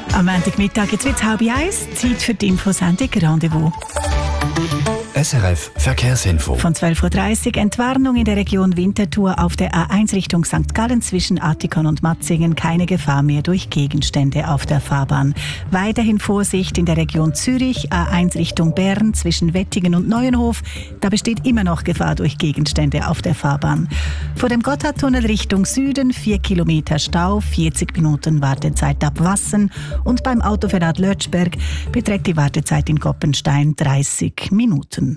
Am Montagmittag, jetzt wird es 12:30, Zeit für die Infosendung Rendezvous. SRF Verkehrsinfo. Von 12:30 Uhr Entwarnung in der Region Winterthur auf der A1 Richtung St. Gallen zwischen Attikon und Matzingen. Keine Gefahr mehr durch Gegenstände auf der Fahrbahn. Weiterhin Vorsicht in der Region Zürich, A1 Richtung Bern zwischen Wettingen und Neuenhof. Da besteht immer noch Gefahr durch Gegenstände auf der Fahrbahn. Vor dem Gotthardtunnel Richtung Süden 4 Kilometer Stau, 40 Minuten Wartezeit ab Wassen. Und beim Autoverrad Lötschberg beträgt die Wartezeit in Koppenstein 30 Minuten.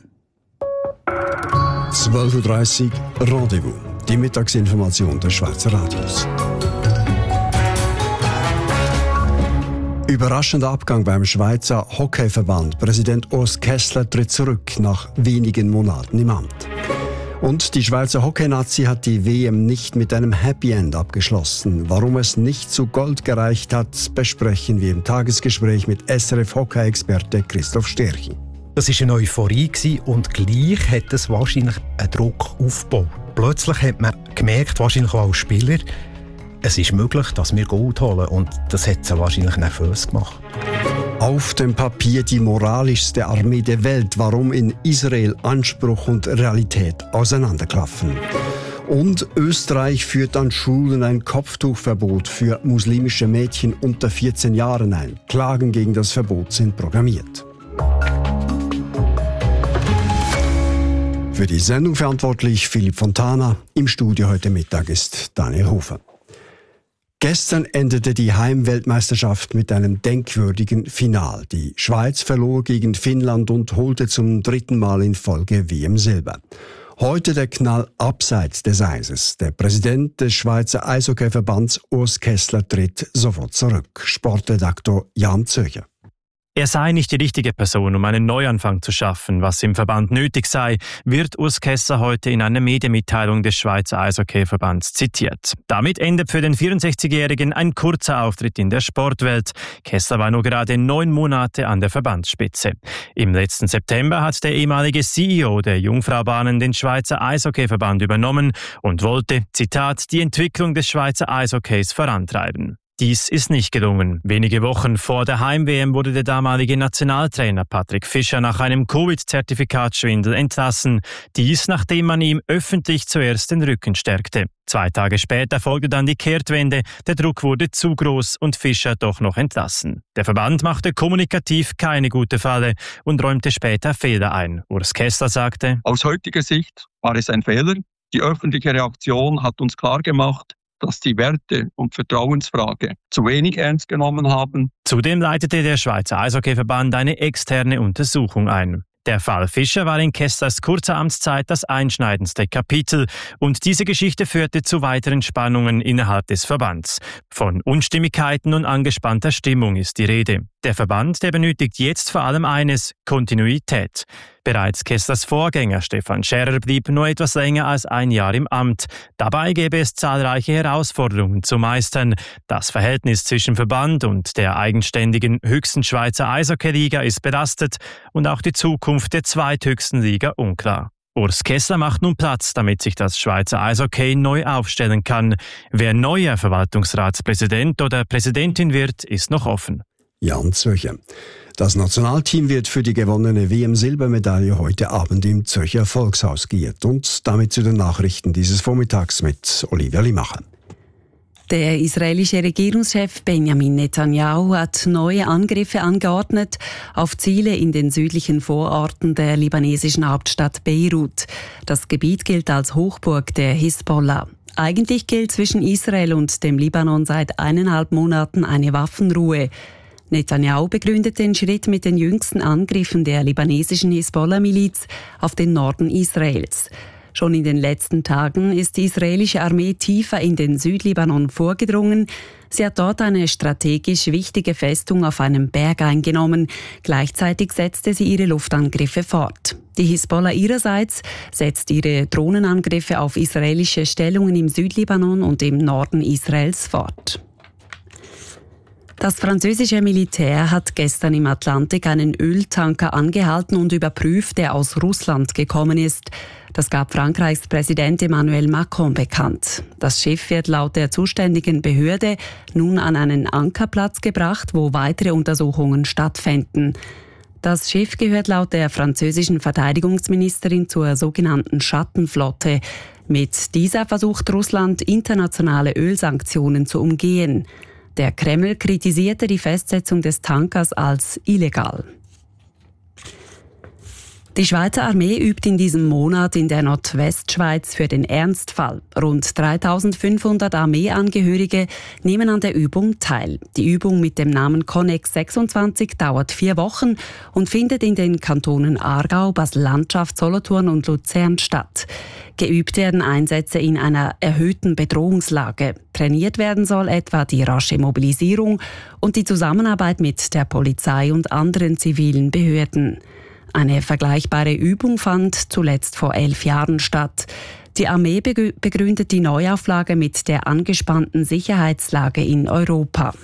12:30 Uhr Rendezvous. Die Mittagsinformation des Schweizer Radios. Überraschender Abgang beim Schweizer Hockeyverband. Präsident Urs Kessler tritt zurück nach wenigen Monaten im Amt. Und die Schweizer Hockey-Nazi hat die WM nicht mit einem Happy End abgeschlossen. Warum es nicht zu Gold gereicht hat, besprechen wir im Tagesgespräch mit SRF-Hockey-Experte Christoph Sterchi. Das war eine Euphorie und gleich hat es wahrscheinlich einen Druck aufgebaut. Plötzlich hat man gemerkt, wahrscheinlich auch als Spieler, es ist möglich, dass wir Gold holen und das hat sie wahrscheinlich nervös gemacht. Auf dem Papier die moralischste Armee der Welt, warum in Israel Anspruch und Realität auseinanderklaffen. Und Österreich führt an Schulen ein Kopftuchverbot für muslimische Mädchen unter 14 Jahren ein. Klagen gegen das Verbot sind programmiert. Für die Sendung verantwortlich Philipp Fontana. Im Studio heute Mittag ist Daniel Hofer. Gestern endete die Heimweltmeisterschaft mit einem denkwürdigen Final. Die Schweiz verlor gegen Finnland und holte zum 3. Mal in Folge WM-Silber. Heute der Knall abseits des Eises. Der Präsident des Schweizer Eishockeyverbands Urs Kessler tritt sofort zurück. Sportredaktor Jan Zöcher. Er sei nicht die richtige Person, um einen Neuanfang zu schaffen. Was im Verband nötig sei, wird Urs Kessler heute in einer Medienmitteilung des Schweizer Eishockeyverbands zitiert. Damit endet für den 64-Jährigen ein kurzer Auftritt in der Sportwelt. Kessler war nur gerade 9 Monate an der Verbandsspitze. Im letzten September hat der ehemalige CEO der Jungfraubahnen den Schweizer Eishockeyverband übernommen und wollte, Zitat, die Entwicklung des Schweizer Eishockeys vorantreiben. Dies ist nicht gelungen. Wenige Wochen vor der Heim-WM wurde der damalige Nationaltrainer Patrick Fischer nach einem Covid-Zertifikatsschwindel entlassen. Dies, nachdem man ihm öffentlich zuerst den Rücken stärkte. 2 Tage später folgte dann die Kehrtwende. Der Druck wurde zu groß und Fischer doch noch entlassen. Der Verband machte kommunikativ keine gute Falle und räumte später Fehler ein. Urs Kessler sagte: Aus heutiger Sicht war es ein Fehler. Die öffentliche Reaktion hat uns klargemacht, dass die Werte- und Vertrauensfrage zu wenig ernst genommen haben. Zudem leitete der Schweizer Eishockeyverband eine externe Untersuchung ein. Der Fall Fischer war in Kesslers kurzer Amtszeit das einschneidendste Kapitel und diese Geschichte führte zu weiteren Spannungen innerhalb des Verbands. Von Unstimmigkeiten und angespannter Stimmung ist die Rede. Der Verband, der benötigt jetzt vor allem eines: Kontinuität. Bereits Kesslers Vorgänger Stefan Scherer blieb nur etwas länger als 1 Jahr im Amt. Dabei gäbe es zahlreiche Herausforderungen zu meistern. Das Verhältnis zwischen Verband und der eigenständigen höchsten Schweizer Eishockeyliga ist belastet und auch die Zukunft der zweithöchsten Liga unklar. Urs Kessler macht nun Platz, damit sich das Schweizer Eishockey neu aufstellen kann. Wer neuer Verwaltungsratspräsident oder Präsidentin wird, ist noch offen. Jan Zöcher. Das Nationalteam wird für die gewonnene WM-Silbermedaille heute Abend im Zürcher Volkshaus geehrt. Und damit zu den Nachrichten dieses Vormittags mit Olivia Limacher. Der israelische Regierungschef Benjamin Netanyahu hat neue Angriffe angeordnet auf Ziele in den südlichen Vororten der libanesischen Hauptstadt Beirut. Das Gebiet gilt als Hochburg der Hisbollah. Eigentlich gilt zwischen Israel und dem Libanon seit 1,5 Monaten eine Waffenruhe. Netanyahu begründet den Schritt mit den jüngsten Angriffen der libanesischen Hisbollah-Miliz auf den Norden Israels. Schon in den letzten Tagen ist die israelische Armee tiefer in den Südlibanon vorgedrungen. Sie hat dort eine strategisch wichtige Festung auf einem Berg eingenommen. Gleichzeitig setzte sie ihre Luftangriffe fort. Die Hisbollah ihrerseits setzt ihre Drohnenangriffe auf israelische Stellungen im Südlibanon und im Norden Israels fort. Das französische Militär hat gestern im Atlantik einen Öltanker angehalten und überprüft, der aus Russland gekommen ist. Das gab Frankreichs Präsident Emmanuel Macron bekannt. Das Schiff wird laut der zuständigen Behörde nun an einen Ankerplatz gebracht, wo weitere Untersuchungen stattfinden. Das Schiff gehört laut der französischen Verteidigungsministerin zur sogenannten Schattenflotte. Mit dieser versucht Russland, internationale Ölsanktionen zu umgehen. Der Kreml kritisierte die Festsetzung des Tankers als illegal. Die Schweizer Armee übt in diesem Monat in der Nordwestschweiz für den Ernstfall. Rund 3500 Armeeangehörige nehmen an der Übung teil. Die Übung mit dem Namen Connex 26 dauert 4 Wochen und findet in den Kantonen Aargau, Basel-Landschaft, Solothurn und Luzern statt. Geübt werden Einsätze in einer erhöhten Bedrohungslage. Trainiert werden soll etwa die rasche Mobilisierung und die Zusammenarbeit mit der Polizei und anderen zivilen Behörden. Eine vergleichbare Übung fand zuletzt vor 11 Jahren statt. Die Armee begründet die Neuauflage mit der angespannten Sicherheitslage in Europa.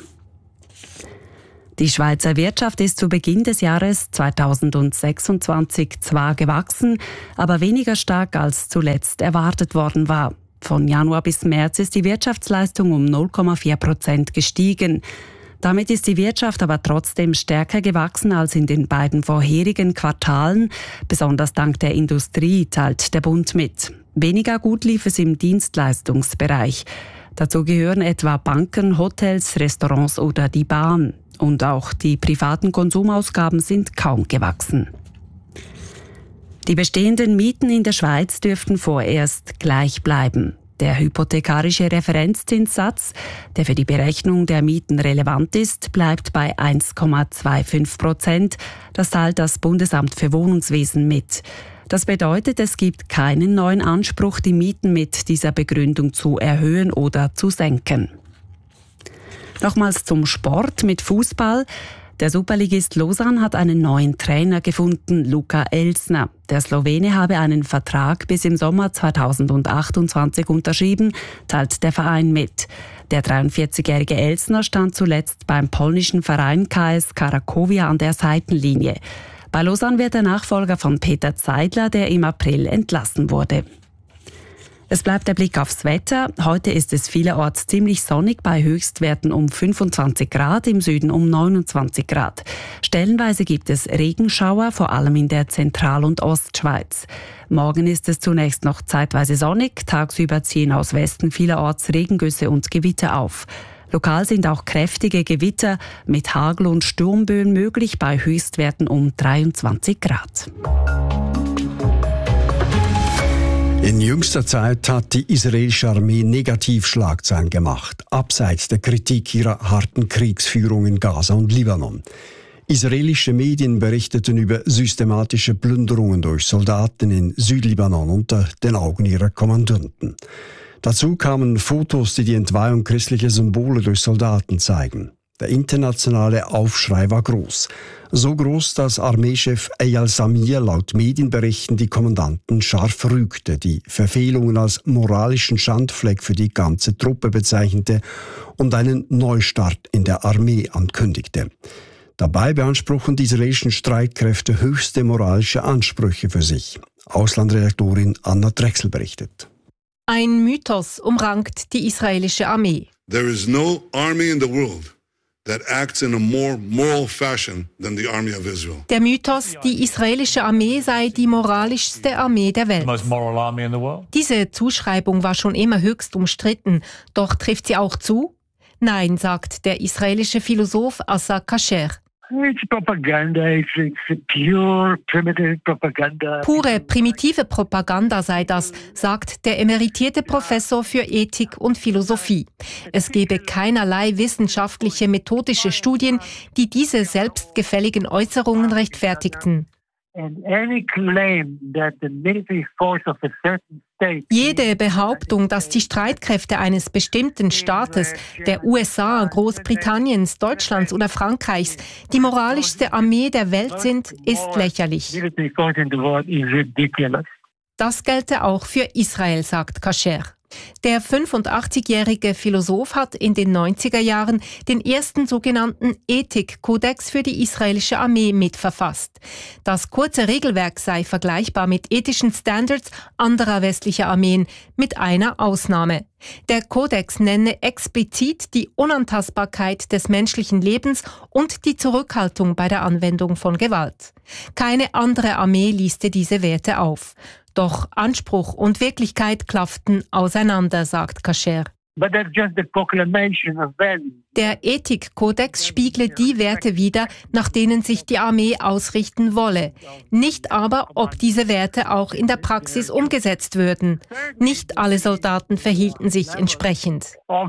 Die Schweizer Wirtschaft ist zu Beginn des Jahres 2026 zwar gewachsen, aber weniger stark als zuletzt erwartet worden war. Von Januar bis März ist die Wirtschaftsleistung um 0,4% gestiegen. Damit ist die Wirtschaft aber trotzdem stärker gewachsen als in den beiden vorherigen Quartalen, besonders dank der Industrie, teilt der Bund mit. Weniger gut lief es im Dienstleistungsbereich. Dazu gehören etwa Banken, Hotels, Restaurants oder die Bahn. Und auch die privaten Konsumausgaben sind kaum gewachsen. Die bestehenden Mieten in der Schweiz dürften vorerst gleich bleiben. Der hypothekarische Referenzzinssatz, der für die Berechnung der Mieten relevant ist, bleibt bei 1,25%. Das teilt das Bundesamt für Wohnungswesen mit. Das bedeutet, es gibt keinen neuen Anspruch, die Mieten mit dieser Begründung zu erhöhen oder zu senken. Nochmals zum Sport mit Fußball. Der Superligist Lausanne hat einen neuen Trainer gefunden, Luka Elsner. Der Slowene habe einen Vertrag bis im Sommer 2028 unterschrieben, teilt der Verein mit. Der 43-jährige Elsner stand zuletzt beim polnischen Verein KS Karakowia an der Seitenlinie. Bei Lausanne wird der Nachfolger von Peter Zeidler, der im April entlassen wurde. Es bleibt der Blick aufs Wetter. Heute ist es vielerorts ziemlich sonnig bei Höchstwerten um 25 Grad, im Süden um 29 Grad. Stellenweise gibt es Regenschauer, vor allem in der Zentral- und Ostschweiz. Morgen ist es zunächst noch zeitweise sonnig, tagsüber ziehen aus Westen vielerorts Regengüsse und Gewitter auf. Lokal sind auch kräftige Gewitter mit Hagel- und Sturmböen möglich bei Höchstwerten um 23 Grad. In jüngster Zeit hat die israelische Armee Negativschlagzeilen gemacht, abseits der Kritik ihrer harten Kriegsführung in Gaza und Libanon. Israelische Medien berichteten über systematische Plünderungen durch Soldaten in Südlibanon unter den Augen ihrer Kommandanten. Dazu kamen Fotos, die die Entweihung christlicher Symbole durch Soldaten zeigen. Der internationale Aufschrei war groß. So groß, dass Armeechef Eyal Zamir laut Medienberichten die Kommandanten scharf rügte, die Verfehlungen als moralischen Schandfleck für die ganze Truppe bezeichnete und einen Neustart in der Armee ankündigte. Dabei beanspruchen die israelischen Streitkräfte höchste moralische Ansprüche für sich. Auslandredaktorin Anna Drechsel berichtet. Ein Mythos umrankt die israelische Armee. There is no army in the world that acts in a more moral fashion than the army of Israel. Der Mythos, die israelische Armee sei die moralischste Armee der Welt. Diese Zuschreibung war schon immer höchst umstritten. Doch trifft sie auch zu? Nein, sagt der israelische Philosoph Asa Kasher. It's propaganda. It's pure primitive propaganda. Pure primitive Propaganda sei das, sagt der emeritierte Professor für Ethik und Philosophie. Es gebe keinerlei wissenschaftliche methodische Studien, die diese selbstgefälligen Äußerungen rechtfertigten. Jede Behauptung, dass die Streitkräfte eines bestimmten Staates, der USA, Großbritanniens, Deutschlands oder Frankreichs, die moralischste Armee der Welt sind, ist lächerlich. Das gelte auch für Israel, sagt Kasher. Der 85-jährige Philosoph hat in den 90er Jahren den ersten sogenannten Ethikkodex für die israelische Armee mitverfasst. Das kurze Regelwerk sei vergleichbar mit ethischen Standards anderer westlicher Armeen, mit einer Ausnahme. Der Kodex nenne explizit die Unantastbarkeit des menschlichen Lebens und die Zurückhaltung bei der Anwendung von Gewalt. Keine andere Armee liste diese Werte auf. Doch Anspruch und Wirklichkeit klafften auseinander, sagt Kasher. Der Ethikkodex spiegle die Werte wider, nach denen sich die Armee ausrichten wolle. Nicht aber, ob diese Werte auch in der Praxis umgesetzt würden. Nicht alle Soldaten verhielten sich entsprechend.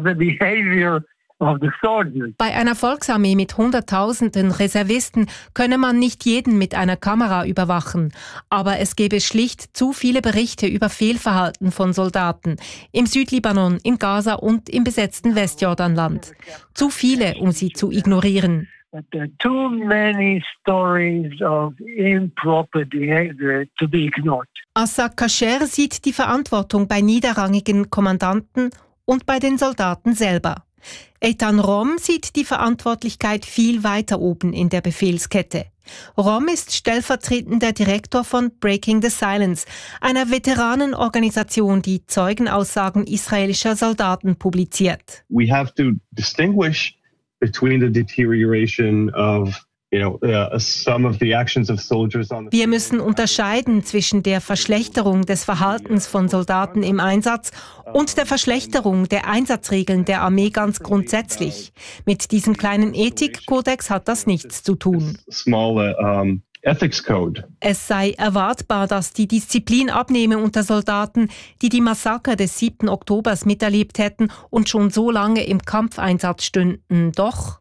Bei einer Volksarmee mit Hunderttausenden Reservisten könne man nicht jeden mit einer Kamera überwachen. Aber es gäbe schlicht zu viele Berichte über Fehlverhalten von Soldaten im Südlibanon, in Gaza und im besetzten Westjordanland. Zu viele, um sie zu ignorieren. Assad Kasher sieht die Verantwortung bei niederrangigen Kommandanten und bei den Soldaten selber. Eitan Rom sieht die Verantwortlichkeit viel weiter oben in der Befehlskette. Rom ist stellvertretender Direktor von Breaking the Silence, einer Veteranenorganisation, die Zeugenaussagen israelischer Soldaten publiziert. We have to distinguish between the deterioration of Wir müssen unterscheiden zwischen der Verschlechterung des Verhaltens von Soldaten im Einsatz und der Verschlechterung der Einsatzregeln der Armee ganz grundsätzlich. Mit diesem kleinen Ethikkodex hat das nichts zu tun. Es sei erwartbar, dass die Disziplin abnehme unter Soldaten, die die Massaker des 7. Oktobers miterlebt hätten und schon so lange im Kampfeinsatz stünden. Doch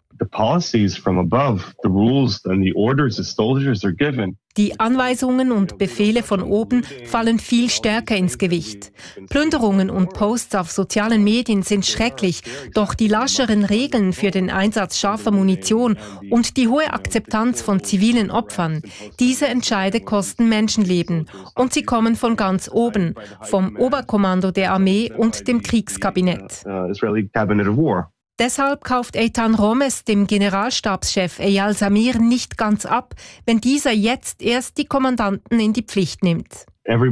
die Anweisungen und Befehle von oben fallen viel stärker ins Gewicht. Plünderungen und Posts auf sozialen Medien sind schrecklich, doch die lascheren Regeln für den Einsatz scharfer Munition und die hohe Akzeptanz von zivilen Opfern, diese Entscheide kosten Menschenleben und sie kommen von ganz oben, vom Oberkommando der Armee und dem Kriegskabinett. Deshalb kauft Eitan Rom es dem Generalstabschef Eyal Zamir nicht ganz ab, wenn dieser jetzt erst die Kommandanten in die Pflicht nimmt.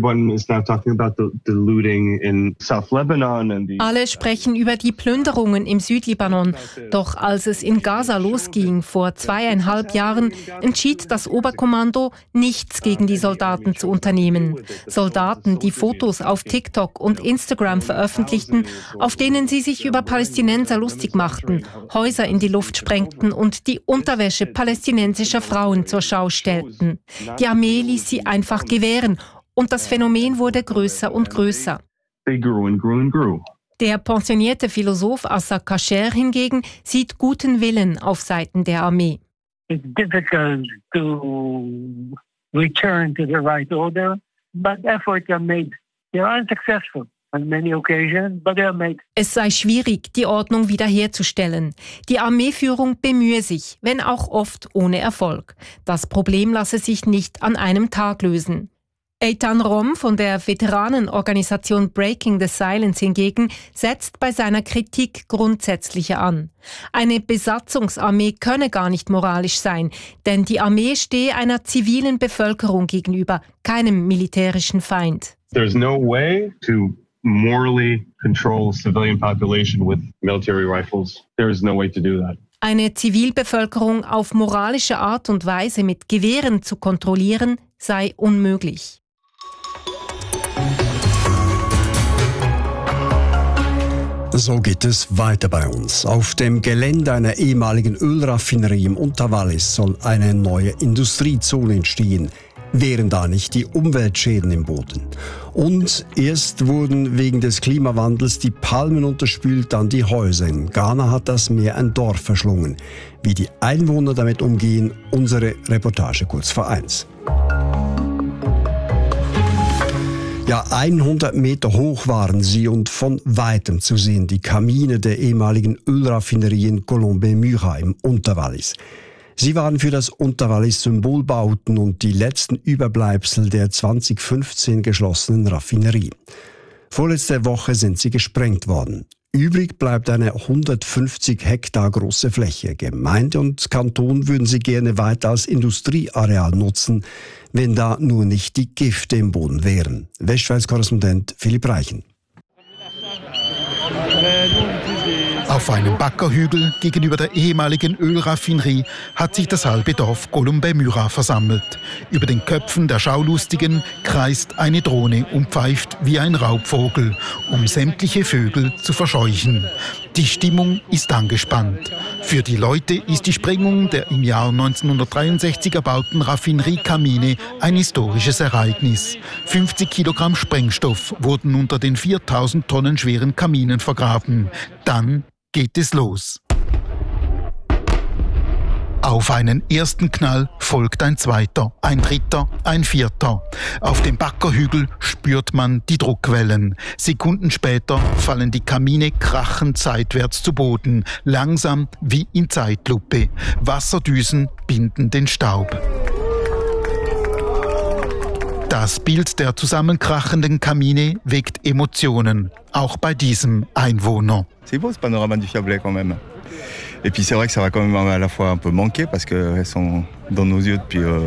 Alle sprechen über die Plünderungen im Südlibanon. Doch als es in Gaza losging, vor 2,5 Jahren, entschied das Oberkommando, nichts gegen die Soldaten zu unternehmen. Soldaten, die Fotos auf TikTok und Instagram veröffentlichten, auf denen sie sich über Palästinenser lustig machten, Häuser in die Luft sprengten und die Unterwäsche palästinensischer Frauen zur Schau stellten. Die Armee ließ sie einfach gewähren. Und das Phänomen wurde größer und größer. Der pensionierte Philosoph Assad Kasher hingegen sieht guten Willen auf Seiten der Armee. It's difficult to return to the right order, but efforts are made. They are unsuccessful. Es sei schwierig, die Ordnung wiederherzustellen. Die Armeeführung bemühe sich, wenn auch oft ohne Erfolg. Das Problem lasse sich nicht an einem Tag lösen. Eitan Rom von der Veteranenorganisation Breaking the Silence hingegen setzt bei seiner Kritik grundsätzlicher an. Eine Besatzungsarmee könne gar nicht moralisch sein, denn die Armee stehe einer zivilen Bevölkerung gegenüber, keinem militärischen Feind. There's no way to morally control civilian population with military rifles. There is no way to do that. Eine Zivilbevölkerung auf moralische Art und Weise mit Gewehren zu kontrollieren, sei unmöglich. So geht es weiter bei uns. Auf dem Gelände einer ehemaligen Ölraffinerie im Unterwallis soll eine neue Industriezone entstehen. Wären da nicht die Umweltschäden im Boden? Und erst wurden wegen des Klimawandels die Palmen unterspült, dann die Häuser. In Ghana hat das Meer ein Dorf verschlungen. Wie die Einwohner damit umgehen, unsere Reportage kurz vor 1. Ja, 100 Meter hoch waren sie und von weitem zu sehen die Kamine der ehemaligen Ölraffinerie in Colombey-Murat im Unterwallis. Sie waren für das Unterwallis Symbolbauten und die letzten Überbleibsel der 2015 geschlossenen Raffinerie. Vorletzte Woche sind sie gesprengt worden. Übrig bleibt eine 150 Hektar große Fläche. Gemeinde und Kanton würden sie gerne weiter als Industrieareal nutzen, wenn da nur nicht die Gifte im Boden wären. Westschweiz-Korrespondent Philipp Reichen. Auf einem Baggerhügel gegenüber der ehemaligen Ölraffinerie hat sich das halbe Dorf Colombey-Murat versammelt. Über den Köpfen der Schaulustigen kreist eine Drohne und pfeift wie ein Raubvogel, um sämtliche Vögel zu verscheuchen. Die Stimmung ist angespannt. Für die Leute ist die Sprengung der im Jahr 1963 erbauten Raffinerie Kamine ein historisches Ereignis. 50 Kilogramm Sprengstoff wurden unter den 4000 Tonnen schweren Kaminen vergraben. Dann geht es los. Auf einen ersten Knall folgt ein zweiter, ein dritter, ein vierter. Auf dem Baggerhügel spürt man die Druckwellen. Sekunden später fallen die Kamine krachend seitwärts zu Boden, langsam wie in Zeitlupe. Wasserdüsen binden den Staub. Das Bild der zusammenkrachenden Kamine weckt Emotionen, auch bei diesem Einwohner. C'est beau ce panorama du Chablais quand même. Et puis c'est vrai que ça va quand même à la fois un peu manquer parce qu'elles sont dans nos yeux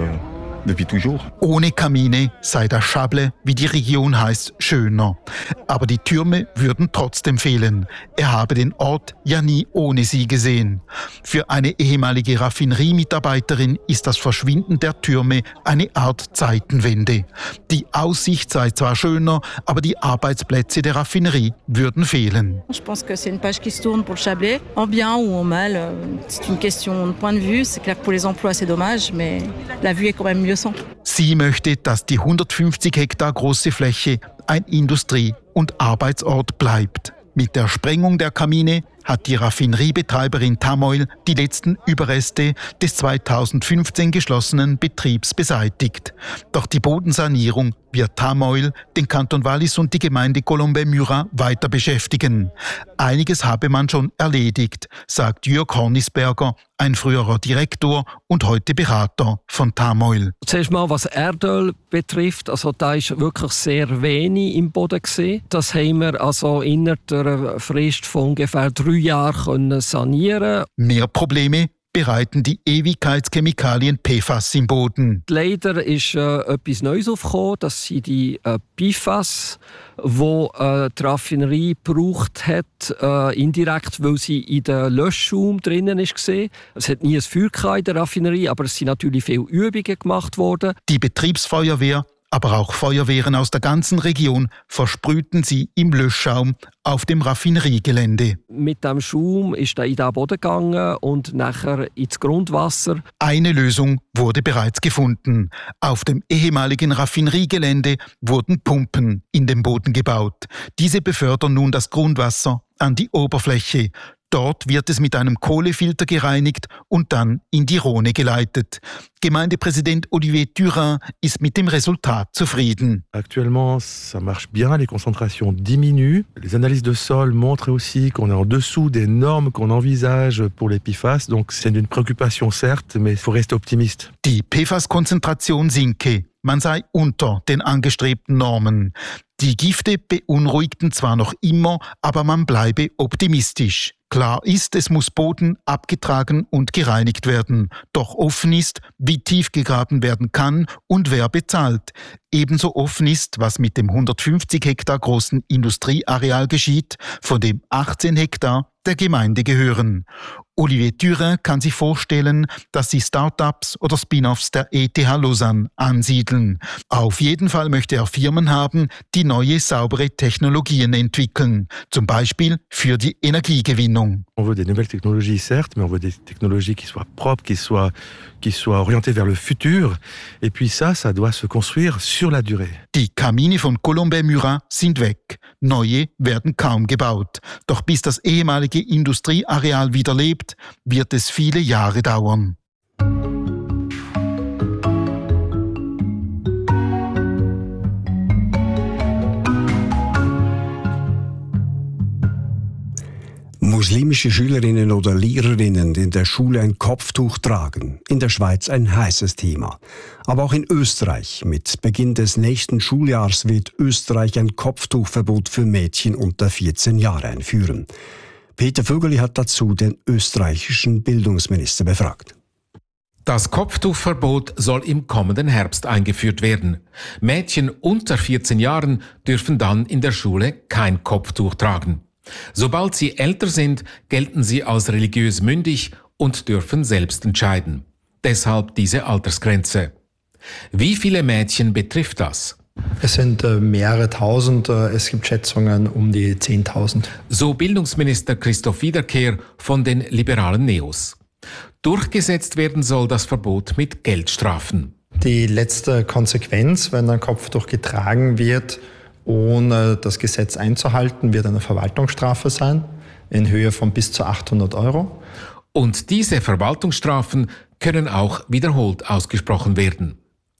depuis toujours. Ohne Kamine sei das Chablais, wie die Region heißt, schöner. Aber die Türme würden trotzdem fehlen. Er habe den Ort ja nie ohne sie gesehen. Für eine ehemalige Raffinerie-Mitarbeiterin ist das Verschwinden der Türme eine Art Zeitenwende. Die Aussicht sei zwar schöner, aber die Arbeitsplätze der Raffinerie würden fehlen. Je pense que c'est une page qui se tourne pour le Chablais, en bien ou en mal. C'est une question de point de vue. C'est clair que pour les emplois c'est dommage, mais la vue est quand même mieux. Sie möchte, dass die 150 Hektar große Fläche ein Industrie- und Arbeitsort bleibt. Mit der Sprengung der Kamine hat die Raffineriebetreiberin Tamoil die letzten Überreste des 2015 geschlossenen Betriebs beseitigt. Doch die Bodensanierung wird Tamoil, den Kanton Wallis und die Gemeinde Colombey-Murat weiter beschäftigen. Einiges habe man schon erledigt, sagt Jörg Hornisberger, ein früherer Direktor und heute Berater von Tamoil. Zuerst mal, was Erdöl betrifft, also da ist wirklich sehr wenig im Boden gesehen. Das haben wir also innerhalb der Frist von ungefähr 3 Jahren sanieren. Mehr Probleme bereiten die Ewigkeitschemikalien PFAS im Boden. Leider ist etwas Neues aufgekommen, das sind die PFAS, die die Raffinerie gebraucht hat, indirekt, weil sie in den Löschschaum drinnen war. Es hat nie ein Feuer in der Raffinerie, aber es sind natürlich viele Übungen gemacht worden. Die Betriebsfeuerwehr, aber auch Feuerwehren aus der ganzen Region versprühten sie im Löschschaum auf dem Raffineriegelände. Mit dem Schaum ist er in den Boden gegangen und nachher ins Grundwasser. Eine Lösung wurde bereits gefunden. Auf dem ehemaligen Raffineriegelände wurden Pumpen in den Boden gebaut. Diese befördern nun das Grundwasser an die Oberfläche. Dort wird es mit einem Kohlefilter gereinigt und dann in die Rhone geleitet. Gemeindepräsident Olivier Thurin ist mit dem Resultat zufrieden. Actuellement, ça marche bien, les concentrations diminuent. Les analyses de sol montrent aussi qu'on est en dessous des normes qu'on envisage pour les PFAS. Donc c'est une préoccupation certes, mais il faut rester optimiste. Die PFAS-Konzentration sinke. Man sei unter den angestrebten Normen. Die Gifte beunruhigten zwar noch immer, aber man bleibe optimistisch. Klar ist, es muss Boden abgetragen und gereinigt werden. Doch offen ist, wie tief gegraben werden kann und wer bezahlt. Ebenso offen ist, was mit dem 150 Hektar großen Industrieareal geschieht, von dem 18 Hektar der Gemeinde gehören. Olivier Thurin kann sich vorstellen, dass sie Start-ups oder Spin-offs der ETH Lausanne ansiedeln. Auf jeden Fall möchte er Firmen haben, die neue, saubere Technologien entwickeln, zum Beispiel für die Energiegewinnung. On veut des nouvelles technologies, certes, mais on veut des technologies qui soient propres, qui soient orientées vers le futur. Et puis ça doit se construire sur la durée. Die Kamine von Colombey-Murat sind weg. Neue werden kaum gebaut. Doch bis das ehemalige Industrieareal wieder lebt, wird es viele Jahre dauern. Musik Muslimische Schülerinnen oder Lehrerinnen, die in der Schule ein Kopftuch tragen. In der Schweiz ein heißes Thema. Aber auch in Österreich. Mit Beginn des nächsten Schuljahrs wird Österreich ein Kopftuchverbot für Mädchen unter 14 Jahre einführen. Peter Vögeli hat dazu den österreichischen Bildungsminister befragt. Das Kopftuchverbot soll im kommenden Herbst eingeführt werden. Mädchen unter 14 Jahren dürfen dann in der Schule kein Kopftuch tragen. Sobald sie älter sind, gelten sie als religiös mündig und dürfen selbst entscheiden. Deshalb diese Altersgrenze. Wie viele Mädchen betrifft das? Es sind mehrere tausend, es gibt Schätzungen um die 10.000. So Bildungsminister Christoph Wiederkehr von den liberalen Neos. Durchgesetzt werden soll das Verbot mit Geldstrafen. Die letzte Konsequenz, wenn ein Kopftuch getragen wird, ohne das Gesetz einzuhalten, wird eine Verwaltungsstrafe sein, in Höhe von bis zu 800 €. Und diese Verwaltungsstrafen können auch wiederholt ausgesprochen werden.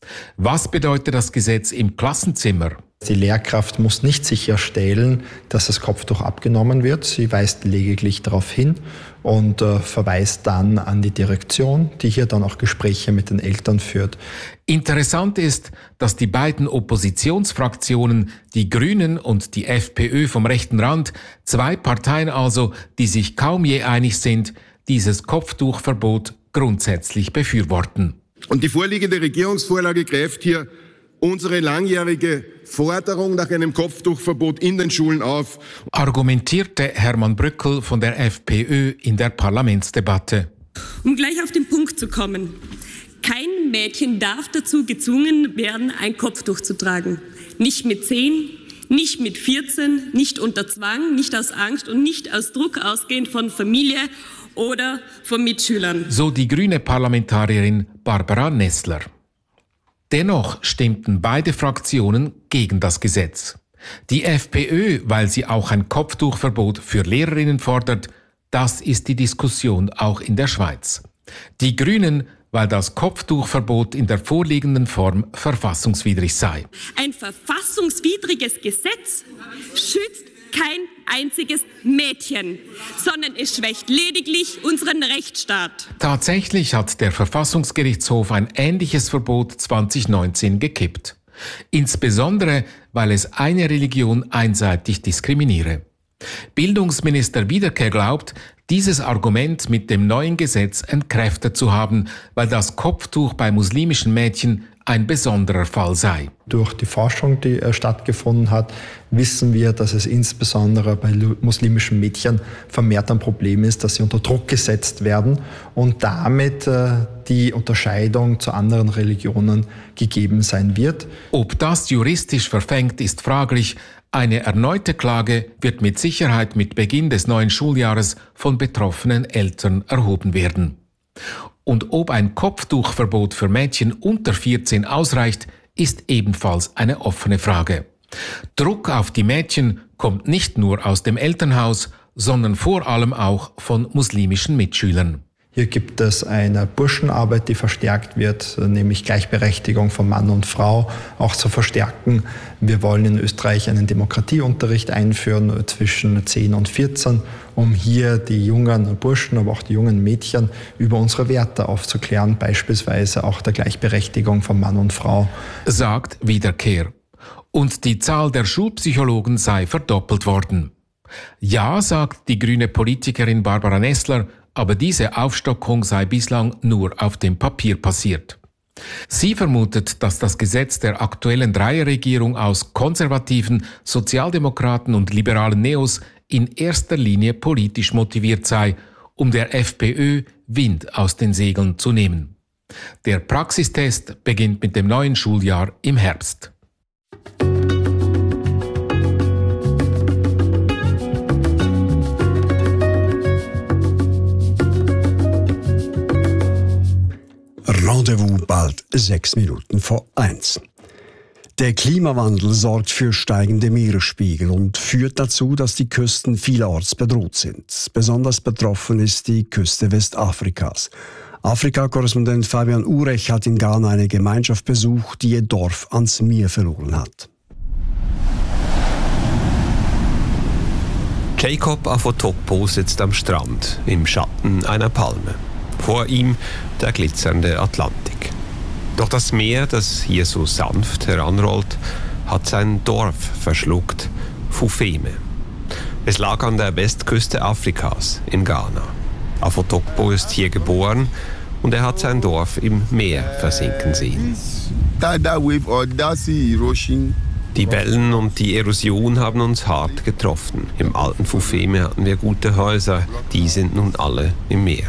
Was bedeutet das Gesetz im Klassenzimmer? Die Lehrkraft muss nicht sicherstellen, dass das Kopftuch abgenommen wird. Sie weist lediglich darauf hin und verweist dann an die Direktion, die hier dann auch Gespräche mit den Eltern führt. Interessant ist, dass die beiden Oppositionsfraktionen, die Grünen und die FPÖ vom rechten Rand, zwei Parteien also, die sich kaum je einig sind, dieses Kopftuchverbot grundsätzlich befürworten. Und die vorliegende Regierungsvorlage greift hier unsere langjährige Forderung nach einem Kopftuchverbot in den Schulen auf. Argumentierte Hermann Brückel von der FPÖ in der Parlamentsdebatte. Um gleich auf den Punkt zu kommen. Kein Mädchen darf dazu gezwungen werden, ein Kopftuch zu tragen. Nicht mit 10, nicht mit 14, nicht unter Zwang, nicht aus Angst und nicht aus Druck ausgehend von Familie oder von Mitschülern. So die grüne Parlamentarierin Barbara Nessler. Dennoch stimmten beide Fraktionen gegen das Gesetz. Die FPÖ, weil sie auch ein Kopftuchverbot für Lehrerinnen fordert, das ist die Diskussion auch in der Schweiz. Die Grünen, weil das Kopftuchverbot in der vorliegenden Form verfassungswidrig sei. Ein verfassungswidriges Gesetz schützt kein einziges Mädchen, sondern es schwächt lediglich unseren Rechtsstaat. Tatsächlich hat der Verfassungsgerichtshof ein ähnliches Verbot 2019 gekippt. Insbesondere, weil es eine Religion einseitig diskriminiere. Bildungsminister Wiederkehr glaubt, dieses Argument mit dem neuen Gesetz entkräftet zu haben, weil das Kopftuch bei muslimischen Mädchen ein besonderer Fall sei. Durch die Forschung, die stattgefunden hat, wissen wir, dass es insbesondere bei muslimischen Mädchen vermehrt ein Problem ist, dass sie unter Druck gesetzt werden und damit die Unterscheidung zu anderen Religionen gegeben sein wird. Ob das juristisch verfängt, ist fraglich. Eine erneute Klage wird mit Sicherheit mit Beginn des neuen Schuljahres von betroffenen Eltern erhoben werden. Und ob ein Kopftuchverbot für Mädchen unter 14 ausreicht, ist ebenfalls eine offene Frage. Druck auf die Mädchen kommt nicht nur aus dem Elternhaus, sondern vor allem auch von muslimischen Mitschülern. Hier gibt es eine Burschenarbeit, die verstärkt wird, nämlich Gleichberechtigung von Mann und Frau auch zu verstärken. Wir wollen in Österreich einen Demokratieunterricht einführen zwischen 10 und 14, um hier die jungen Burschen, aber auch die jungen Mädchen über unsere Werte aufzuklären, beispielsweise auch der Gleichberechtigung von Mann und Frau. Sagt Wiederkehr. Und die Zahl der Schulpsychologen sei verdoppelt worden. Ja, sagt die grüne Politikerin Barbara Nessler, aber diese Aufstockung sei bislang nur auf dem Papier passiert. Sie vermutet, dass das Gesetz der aktuellen Dreierregierung aus konservativen, Sozialdemokraten und liberalen Neos in erster Linie politisch motiviert sei, um der FPÖ Wind aus den Segeln zu nehmen. Der Praxistest beginnt mit dem neuen Schuljahr im Herbst. Rendezvous bald 1:06. Der Klimawandel sorgt für steigende Meeresspiegel und führt dazu, dass die Küsten vielerorts bedroht sind. Besonders betroffen ist die Küste Westafrikas. Afrika-Korrespondent Fabian Urech hat in Ghana eine Gemeinschaft besucht, die ihr Dorf ans Meer verloren hat. Jacob Afotokpo sitzt am Strand im Schatten einer Palme. Vor ihm der glitzernde Atlantik. Doch das Meer, das hier so sanft heranrollt, hat sein Dorf verschluckt, Fufeme. Es lag an der Westküste Afrikas in Ghana. Afotokpo ist hier geboren und er hat sein Dorf im Meer versinken sehen. Die Wellen und die Erosion haben uns hart getroffen. Im alten Fufeme hatten wir gute Häuser, die sind nun alle im Meer.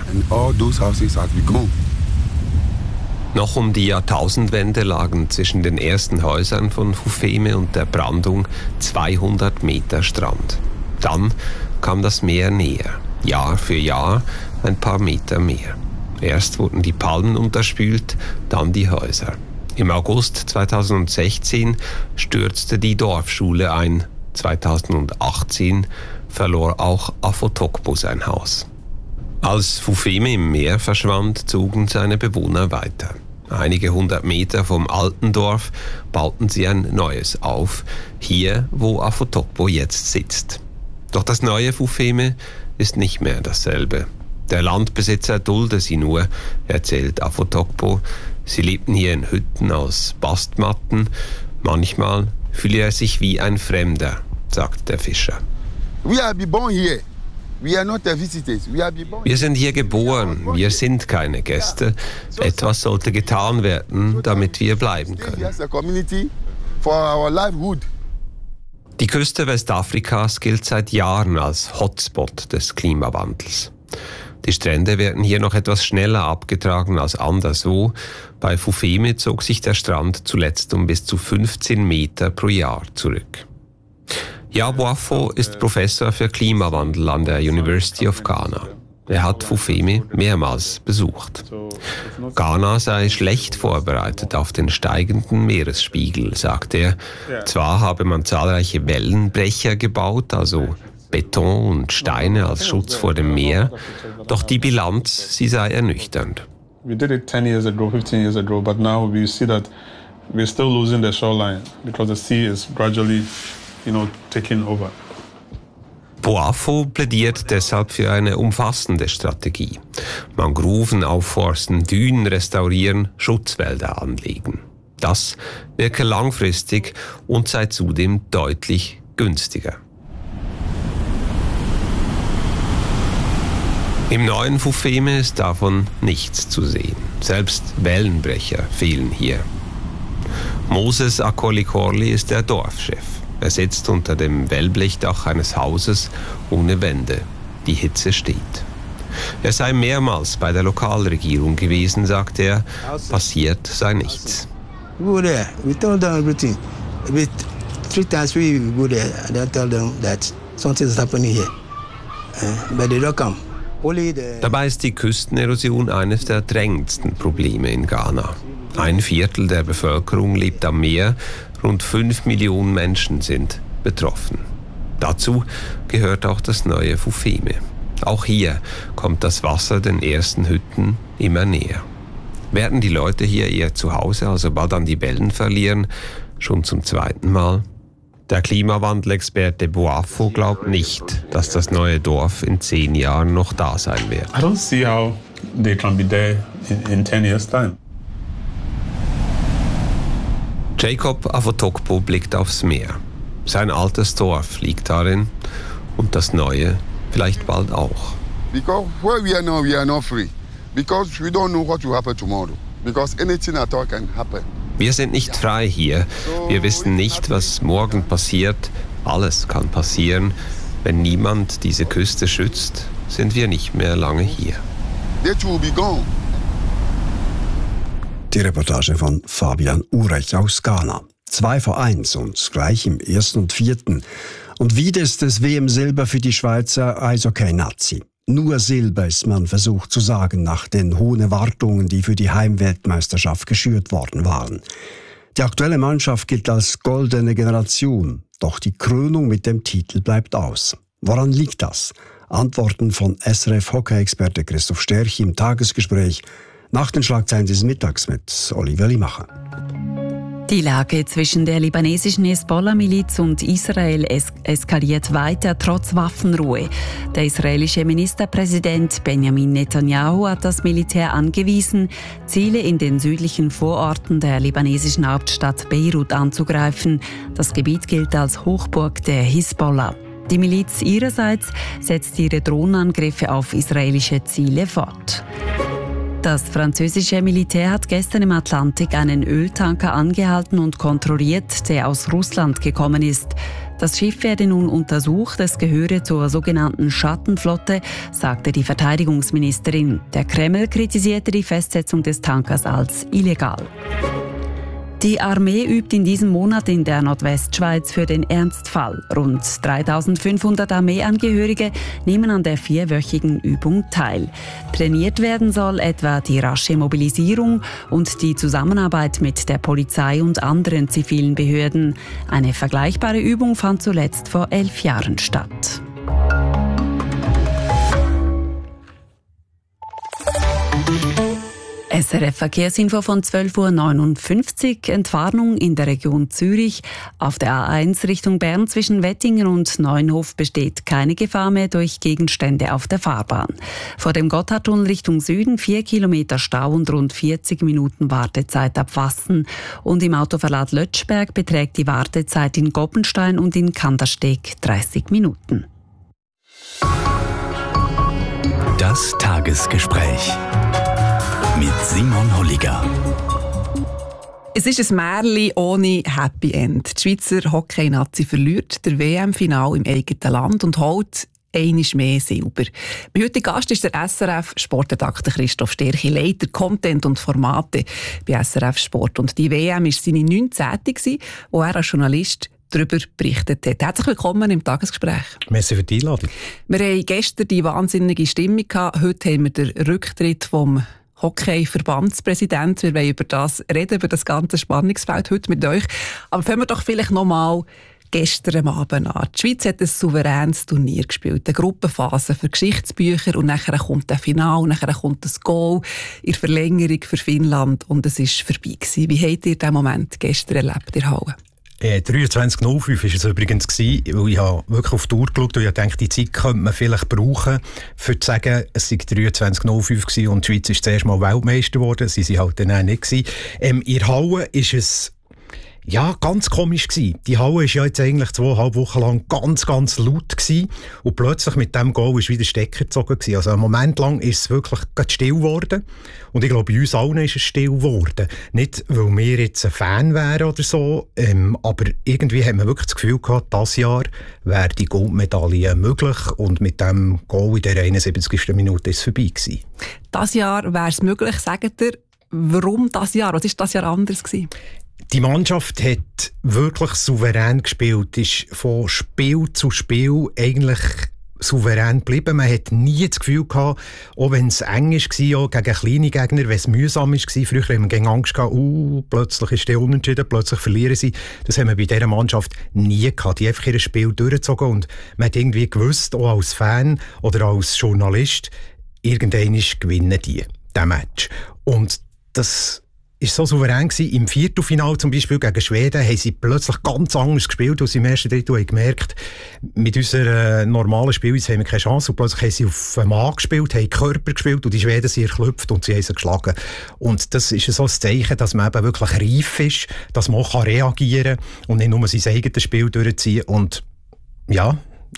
Noch um die Jahrtausendwende lagen zwischen den ersten Häusern von Fufeme und der Brandung 200 Meter Strand. Dann kam das Meer näher, Jahr für Jahr ein paar Meter mehr. Erst wurden die Palmen unterspült, dann die Häuser. Im August 2016 stürzte die Dorfschule ein. 2018 verlor auch Afotokpo sein Haus. Als Fufeme im Meer verschwand, zogen seine Bewohner weiter. Einige 100 Meter vom alten Dorf bauten sie ein neues auf, hier, wo Afotokpo jetzt sitzt. Doch das neue Fufeme ist nicht mehr dasselbe. Der Landbesitzer dulde sie nur, erzählt Afotokpo. Sie lebten hier in Hütten aus Bastmatten. Manchmal fühle er sich wie ein Fremder, sagt der Fischer. Wir sind hier geboren, wir sind keine Gäste. Etwas sollte getan werden, damit wir bleiben können. Die Küste Westafrikas gilt seit Jahren als Hotspot des Klimawandels. Die Strände werden hier noch etwas schneller abgetragen als anderswo. Bei Fufeme zog sich der Strand zuletzt um bis zu 15 Meter pro Jahr zurück. Yaboafo ist Professor für Klimawandel an der University of Ghana. Er hat Fufeme mehrmals besucht. Ghana sei schlecht vorbereitet auf den steigenden Meeresspiegel, sagt er. Zwar habe man zahlreiche Wellenbrecher gebaut, also Beton und Steine als Schutz vor dem Meer, doch die Bilanz, sie sei ernüchternd. We did it 10 years ago, 15 years ago, but now we see that we're still losing the shoreline because the sea is gradually, taking over. Boafo plädiert deshalb für eine umfassende Strategie. Mangroven aufforsten, Dünen restaurieren, Schutzwälder anlegen. Das wirke langfristig und sei zudem deutlich günstiger. Im neuen Fufeme ist davon nichts zu sehen. Selbst Wellenbrecher fehlen hier. Moses Akolikorli ist der Dorfchef. Er sitzt unter dem Wellblechdach eines Hauses ohne Wände. Die Hitze steht. Er sei mehrmals bei der Lokalregierung gewesen, sagt er. Passiert sei nichts. We there. We told them everything. 3 times we go there and then tell them that something is happening here. But they don't come. Dabei ist die Küstenerosion eines der drängendsten Probleme in Ghana. 1/4 der Bevölkerung lebt am Meer, rund 5 Millionen Menschen sind betroffen. Dazu gehört auch das neue Fufeme. Auch hier kommt das Wasser den ersten Hütten immer näher. Werden die Leute hier eher zu Hause, also bald an die Wellen verlieren, schon zum 2. Mal? Der Klimawandelexperte Boafo glaubt nicht, dass das neue Dorf in 10 Jahren noch da sein wird. I don't see how they can be there in 10 years' time. Jacob Afotokpo blickt aufs Meer. Sein altes Dorf liegt darin und das neue vielleicht bald auch. Because where we are not free. Because we don't know what will happen tomorrow. Because anything at all can happen. Wir sind nicht frei hier. Wir wissen nicht, was morgen passiert. Alles kann passieren. Wenn niemand diese Küste schützt, sind wir nicht mehr lange hier. It will be gone. Die Reportage von Fabian Urech aus Ghana. 2:1 und gleich im 1. und 4. Und wieder ist es WM-Silber für die Schweizer Eishockey-Nazi. Nur Silber ist man versucht zu sagen nach den hohen Erwartungen, die für die Heimweltmeisterschaft geschürt worden waren. Die aktuelle Mannschaft gilt als goldene Generation, doch die Krönung mit dem Titel bleibt aus. Woran liegt das? Antworten von SRF-Hockey-Experte Christoph Sterchi im Tagesgespräch nach den Schlagzeilen des Mittags mit Oliver Limacher. Die Lage zwischen der libanesischen Hezbollah-Miliz und Israel eskaliert weiter trotz Waffenruhe. Der israelische Ministerpräsident Benjamin Netanyahu hat das Militär angewiesen, Ziele in den südlichen Vororten der libanesischen Hauptstadt Beirut anzugreifen. Das Gebiet gilt als Hochburg der Hezbollah. Die Miliz ihrerseits setzt ihre Drohnenangriffe auf israelische Ziele fort. Das französische Militär hat gestern im Atlantik einen Öltanker angehalten und kontrolliert, der aus Russland gekommen ist. Das Schiff werde nun untersucht, es gehöre zur sogenannten Schattenflotte, sagte die Verteidigungsministerin. Der Kreml kritisierte die Festsetzung des Tankers als illegal. Die Armee übt in diesem Monat in der Nordwestschweiz für den Ernstfall. Rund 3.500 Armeeangehörige nehmen an der 4-wöchigen Übung teil. Trainiert werden soll etwa die rasche Mobilisierung und die Zusammenarbeit mit der Polizei und anderen zivilen Behörden. Eine vergleichbare Übung fand zuletzt vor 11 Jahren statt. SRF Verkehrsinfo von 12.59 Uhr. Entwarnung in der Region Zürich. Auf der A1 Richtung Bern zwischen Wettingen und Neunhof besteht keine Gefahr mehr durch Gegenstände auf der Fahrbahn. Vor dem Gotthardtunnel Richtung Süden 4 Kilometer Stau und rund 40 Minuten Wartezeit ab Wassen. Und im Autoverlad Lötschberg beträgt die Wartezeit in Goppenstein und in Kandersteg 30 Minuten. Das Tagesgespräch mit Simon Holliger. Es ist ein Märchen ohne Happy End. Die Schweizer Hockey-Nazi verliert der WM-Final im eigenen Land und holt einmal mehr Silber. Mein heutiger Gast ist der SRF-Sportredakteur Christoph Sterchi, Leiter Content und Formate bei SRF Sport. Und die WM war seine 19. wo er als Journalist darüber berichtet hat. Herzlich willkommen im Tagesgespräch. Merci für die Einladung. Wir hatten gestern die wahnsinnige Stimmung gehabt. Heute haben wir den Rücktritt vom Hockey-Verbandspräsident. Wir wollen über das reden, über das ganze Spannungsfeld heute mit euch. Aber fangen wir doch vielleicht noch mal gestern Abend an. Die Schweiz hat ein souveränes Turnier gespielt, eine Gruppenphase für Geschichtsbücher und nachher kommt der Final, nachher kommt das Goal in Verlängerung für Finnland und es ist vorbei gewesen. Wie habt ihr diesen Moment gestern erlebt in der Halle? 23.05 war es übrigens, weil ich habe wirklich auf die Uhr geschaut und ich dachte, die Zeit könnte man vielleicht brauchen, für zu sagen, es sei 23.05 und die Schweiz ist zuerst mal Weltmeister geworden, sie halt dann auch nicht gewesen. In der Halle ist es ganz komisch gewesen. Die Halle war ja jetzt eigentlich 2,5 Wochen lang ganz laut gewesen und plötzlich mit dem Goal ist wieder Stecker gezogen gewesen. Also einen Moment lang ist es wirklich still geworden und ich glaube, bei uns allen ist es still geworden. Nicht, weil wir jetzt ein Fan wären oder so, aber irgendwie haben wir wirklich das Gefühl gehabt, dieses Jahr wäre die Goldmedaille möglich und mit dem Goal in der 71. Minute ist es vorbei gewesen. Dieses Jahr wäre es möglich, sagt ihr, warum dieses Jahr? Was war dieses Jahr anders gewesen? Die Mannschaft hat wirklich souverän gespielt, ist von Spiel zu Spiel eigentlich souverän geblieben. Man hat nie das Gefühl gehabt, auch wenn es eng war, auch gegen kleine Gegner, wenn es mühsam war, früher haben wir gegen Angst gehabt, plötzlich ist der unentschieden, plötzlich verlieren sie. Das haben wir bei dieser Mannschaft nie gehabt. Die haben einfach ihr Spiel durchgezogen und man hat irgendwie gewusst, auch als Fan oder als Journalist, irgendwann gewinnen die, diesen Match. Und das ist so souverän gewesen. Im Viertelfinale zum Beispiel gegen Schweden haben sie plötzlich ganz anders gespielt, als sie im ersten Drittel haben gemerkt, mit unserer normalen Spielweise haben wir keine Chance. Und plötzlich haben sie auf den Mann gespielt, haben Körper gespielt und die Schweden sind erklüpft und sie haben sie geschlagen. Und das ist so ein Zeichen, dass man eben wirklich reif ist, dass man auch reagieren kann und nicht nur sein eigenes Spiel durchziehen. Und ja,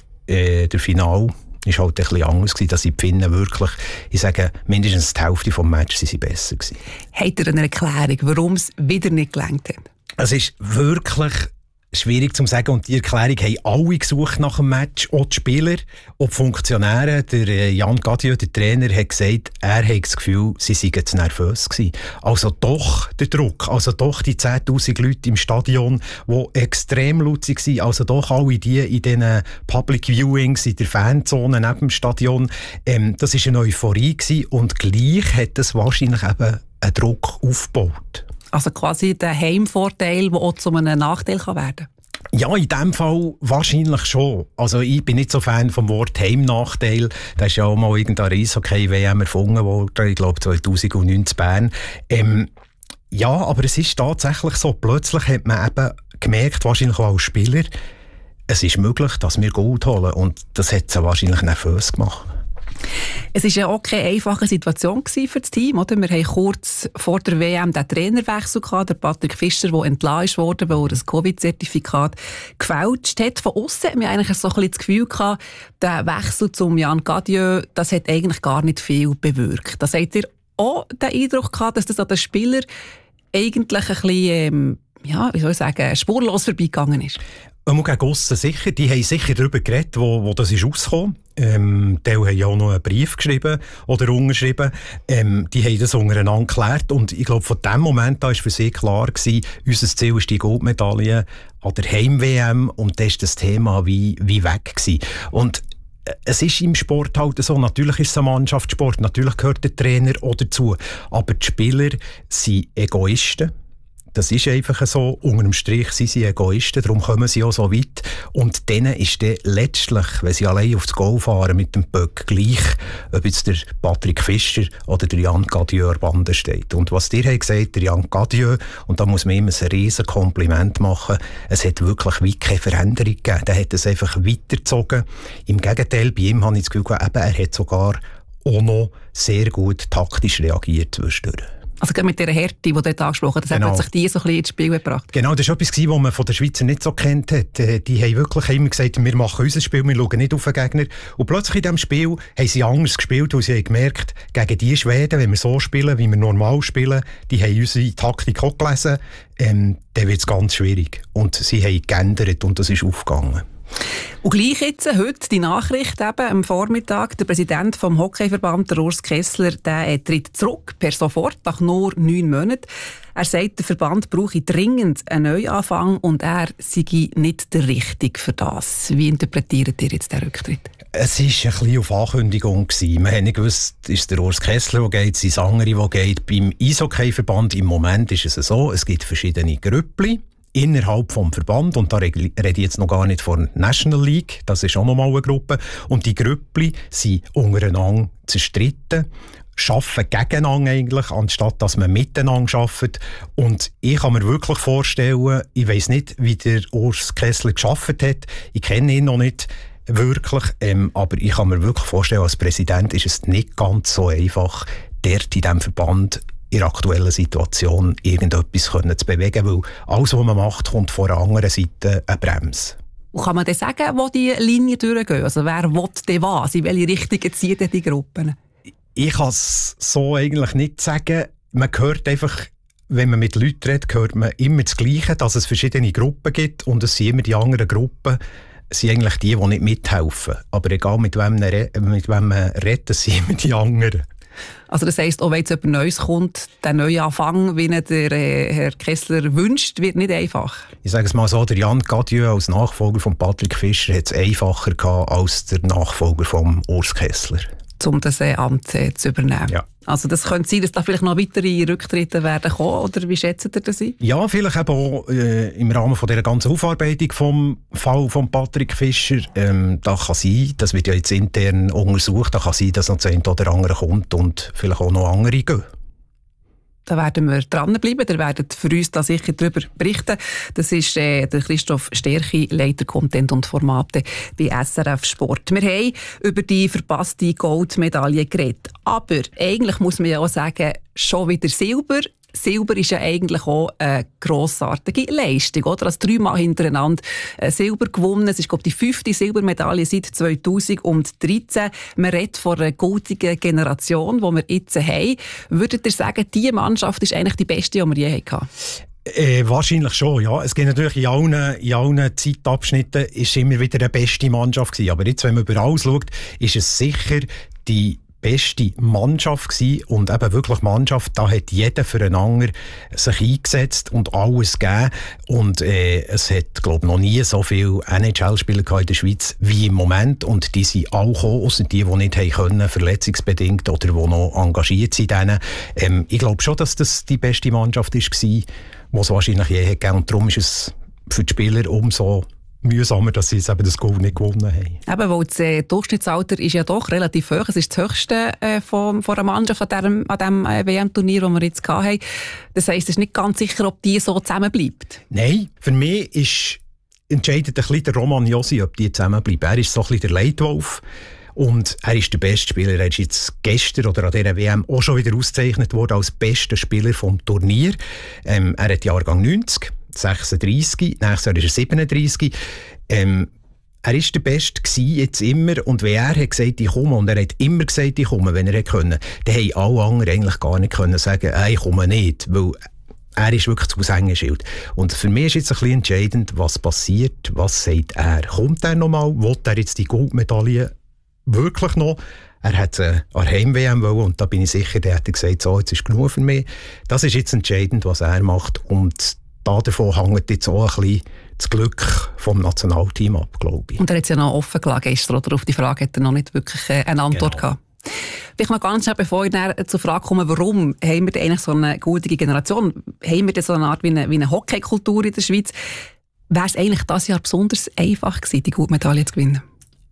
der Final ist halt ein bisschen anders gewesen, dass die Finnen wirklich, ich sage, mindestens die Hälfte des Matches sind sie besser gewesen. Habt ihr eine Erklärung, warum es wieder nicht gelangt hat? Es ist wirklich schwierig zu sagen und die Erklärung haben alle gesucht nach dem Match, auch die Spieler, auch die Funktionäre. Der Jan Gadieu, der Trainer, hat gesagt, er hat das Gefühl, sie seien zu nervös gewesen. Also doch der Druck, also doch die 10'000 Leute im Stadion, die extrem laut waren, also doch alle die in diesen Public Viewings, in der Fanzone neben dem Stadion. Das war eine Euphorie gewesen und gleich hat das wahrscheinlich eben einen Druck aufgebaut. Also quasi der Heimvorteil, der auch zu einem Nachteil werden kann? Ja, in diesem Fall wahrscheinlich schon. Also ich bin nicht so Fan vom Wort Heimnachteil. Da ist ja auch mal irgendein Eishockey-WM erfunden worden, ich glaube 2009 in Bern. Ja, aber es ist tatsächlich so, plötzlich hat man eben gemerkt, wahrscheinlich auch als Spieler, es ist möglich, dass wir Gold holen und das hat sie wahrscheinlich nervös gemacht. Es war ja auch keine einfache Situation für das Team. Oder? Wir haben kurz vor der WM den Trainerwechsel gehabt, der Patrick Fischer, der entlassen wurde, weil er ein Covid-Zertifikat gefälscht hat. Von aussen haben wir eigentlich so ein bisschen das Gefühl gehabt, der Wechsel zum Jan Gadieu, das hat eigentlich gar nicht viel bewirkt. Das habt ihr auch den Eindruck gehabt, dass das an den Spielern eigentlich ein bisschen, wie soll ich sagen, spurlos vorbeigegangen ist? Gegen aussen sicher. Die haben sicher darüber geredet, wo das ist rausgekommen. Die haben ja auch noch einen Brief geschrieben oder unterschrieben. Die haben das untereinander geklärt. Und ich glaube, von dem Moment an war für sie klar gewesen, unser Ziel ist die Goldmedaille an der Heim-WM. Und das ist das Thema wie weg gewesen. Und es ist im Sport halt so, natürlich ist es ein Mannschaftssport, natürlich gehört der Trainer auch dazu. Aber die Spieler sind Egoisten. Das ist einfach so. Unter dem Strich sind sie Egoisten, darum kommen sie auch so weit. Und denen ist dann letztlich, wenn sie allein aufs Goal fahren mit dem Böck, gleich, ob jetzt der Patrick Fischer oder der Jan Gadieu an der Bande steht. Und was dir gesagt, der Jan Gadieu, und da muss man ihm ein riesen Kompliment machen, es hat wirklich wie keine Veränderung gegeben. Der hat es einfach weitergezogen. Im Gegenteil, bei ihm habe ich das Gefühl, er hat sogar auch noch sehr gut taktisch reagiert zwischendurch. Also mit dieser Härte, die du dort angesprochen hast, hat sich die so ein bisschen ins Spiel gebracht. Genau, das war etwas, was man von den Schweizer nicht so kennt hat. Die haben wirklich immer gesagt, wir machen unser Spiel, wir schauen nicht auf den Gegner. Und plötzlich in diesem Spiel haben sie anders gespielt, weil sie haben gemerkt, gegen die Schweden, wenn wir so spielen, wie wir normal spielen, die haben unsere Taktik auch gelesen, dann wird es ganz schwierig. Und sie haben geändert und das ist aufgegangen. Und gleich jetzt, heute die Nachricht eben, am Vormittag, der Präsident vom Hockeyverband, der Urs Kessler, der tritt zurück, per sofort, nach nur 9 Monaten. Er sagt, der Verband brauche dringend einen Neuanfang und er sei nicht der Richtige für das. Wie interpretiert ihr jetzt den Rücktritt? Es war ein bisschen auf Ankündigung. Wir haben nicht gewusst, ist der Urs Kessler, der geht, sind andere, die geht. Beim Eishockeyverband im Moment ist es so, es gibt verschiedene Grüppli innerhalb vom Verband, und da rede ich jetzt noch gar nicht von National League, das ist auch noch mal eine Gruppe, und die Grüppli sind untereinander zerstritten, arbeiten gegeneinander eigentlich, anstatt dass man miteinander arbeitet. Und ich kann mir wirklich vorstellen, ich weiss nicht, wie der Urs Kessler gearbeitet hat, ich kenne ihn noch nicht wirklich, aber ich kann mir wirklich vorstellen, als Präsident ist es nicht ganz so einfach, dort in diesem Verband in der aktuellen Situation irgendetwas zu bewegen, weil alles, was man macht, kommt von der anderen Seite eine Bremse. Und kann man dann sagen, wo die Linien durchgehen? Also wer will denn was? In welche Richtung ziehen denn die Gruppen? Ich kann es so eigentlich nicht sagen. Man hört einfach, wenn man mit Leuten redet, hört man immer das Gleiche, dass es verschiedene Gruppen gibt und es sind immer die anderen Gruppen, sind eigentlich die nicht mithelfen. Aber egal mit wem man redet, es sind immer die anderen. Also das heisst, auch wenn jetzt jemand Neues kommt, der neue Anfang, wie ihn der Herr Kessler wünscht, wird nicht einfach. Ich sage es mal so, der Jan Gadieu als Nachfolger von Patrick Fischer hat es einfacher gehabt als der Nachfolger von Urs Kessler. Um das Amt zu übernehmen. Ja. Also das könnte sein, dass da vielleicht noch weitere Rücktritte werden kommen, oder wie schätzt ihr das ein? Ja, vielleicht eben auch im Rahmen von dieser ganzen Aufarbeitung vom Fall von Patrick Fischer. Da kann sein, das wird ja jetzt intern untersucht, da kann sein, dass noch das eine oder andere kommt und vielleicht auch noch andere gehen. Da werden wir dranbleiben. Ihr werdet für uns da sicher darüber berichten. Das ist der Christoph Sterchi, Leiter Content und Formate bei SRF Sport. Wir haben über die verpasste Goldmedaille geredet. Aber eigentlich muss man ja auch sagen, schon wieder Silber. Silber ist ja eigentlich auch eine grossartige Leistung, oder? Also 3-mal hintereinander Silber gewonnen. Es ist, glaube ich, die 5. Silbermedaille seit 2013. Man redet von einer goldenen Generation, die wir jetzt haben. Würdet ihr sagen, diese Mannschaft ist eigentlich die beste, die wir je hatten? Wahrscheinlich schon, ja. Es gibt natürlich in allen Zeitabschnitten ist immer wieder eine beste Mannschaft gewesen. Aber jetzt, wenn man über alles schaut, ist es sicher die beste Mannschaft gewesen und eben wirklich Mannschaft, da hat jeder füreinander sich eingesetzt und alles gegeben und es hat, glaube ich, noch nie so viele NHL-Spieler in der Schweiz wie im Moment und die sind auch gekommen, ausser die nicht haben können, verletzungsbedingt oder die noch engagiert sind. Ich glaube schon, dass das die beste Mannschaft war, die es wahrscheinlich je gegeben hat und darum ist es für die Spieler umso mühsamer, dass sie jetzt eben das Gold nicht gewonnen haben. Eben, weil das Durchschnittsalter ist ja doch relativ hoch. Es ist das höchste von einer Mannschaft an diesem WM-Turnier, das wir jetzt hatten. Das heisst, es ist nicht ganz sicher, ob die so zusammenbleibt. Nein, für mich entscheidet ein bisschen der Roman Josi, ob die zusammenbleiben. Er ist so ein bisschen der Leitwolf. Und er ist der beste Spieler. Er ist jetzt gestern oder an dieser WM auch schon wieder ausgezeichnet worden als bester Spieler vom Turnier. Er hat Jahrgang 90, 36, nächstes Jahr ist er 37. Er ist der Beste gewesen, jetzt immer. Und wenn er hat gesagt, ich komme, und er hat immer gesagt, ich komme, wenn er konnte, dann haben alle anderen eigentlich gar nicht können sagen, ich komme nicht, weil er ist wirklich zu Aushängeschild. Und für mich ist jetzt ein bisschen entscheidend, was passiert, was sagt er. Kommt er nochmal, will er jetzt die Goldmedaille wirklich noch? Er hat eine Heim-WM wollen und da bin ich sicher, der hat gesagt, so, jetzt ist genug für mich. Das ist jetzt entscheidend, was er macht, und davon hängt jetzt auch ein bisschen das Glück vom Nationalteam ab, glaube ich. Und er hat es ja noch offen gelassen gestern, oder auf die Frage hat er noch nicht wirklich eine Antwort gehabt. Vielleicht noch ganz schnell, bevor ich zur Frage komme, warum haben wir denn eigentlich so eine gute Generation? Haben wir denn so eine Art wie eine Hockeykultur in der Schweiz? Wäre es eigentlich dieses Jahr besonders einfach gewesen, die Goldmedaille zu gewinnen?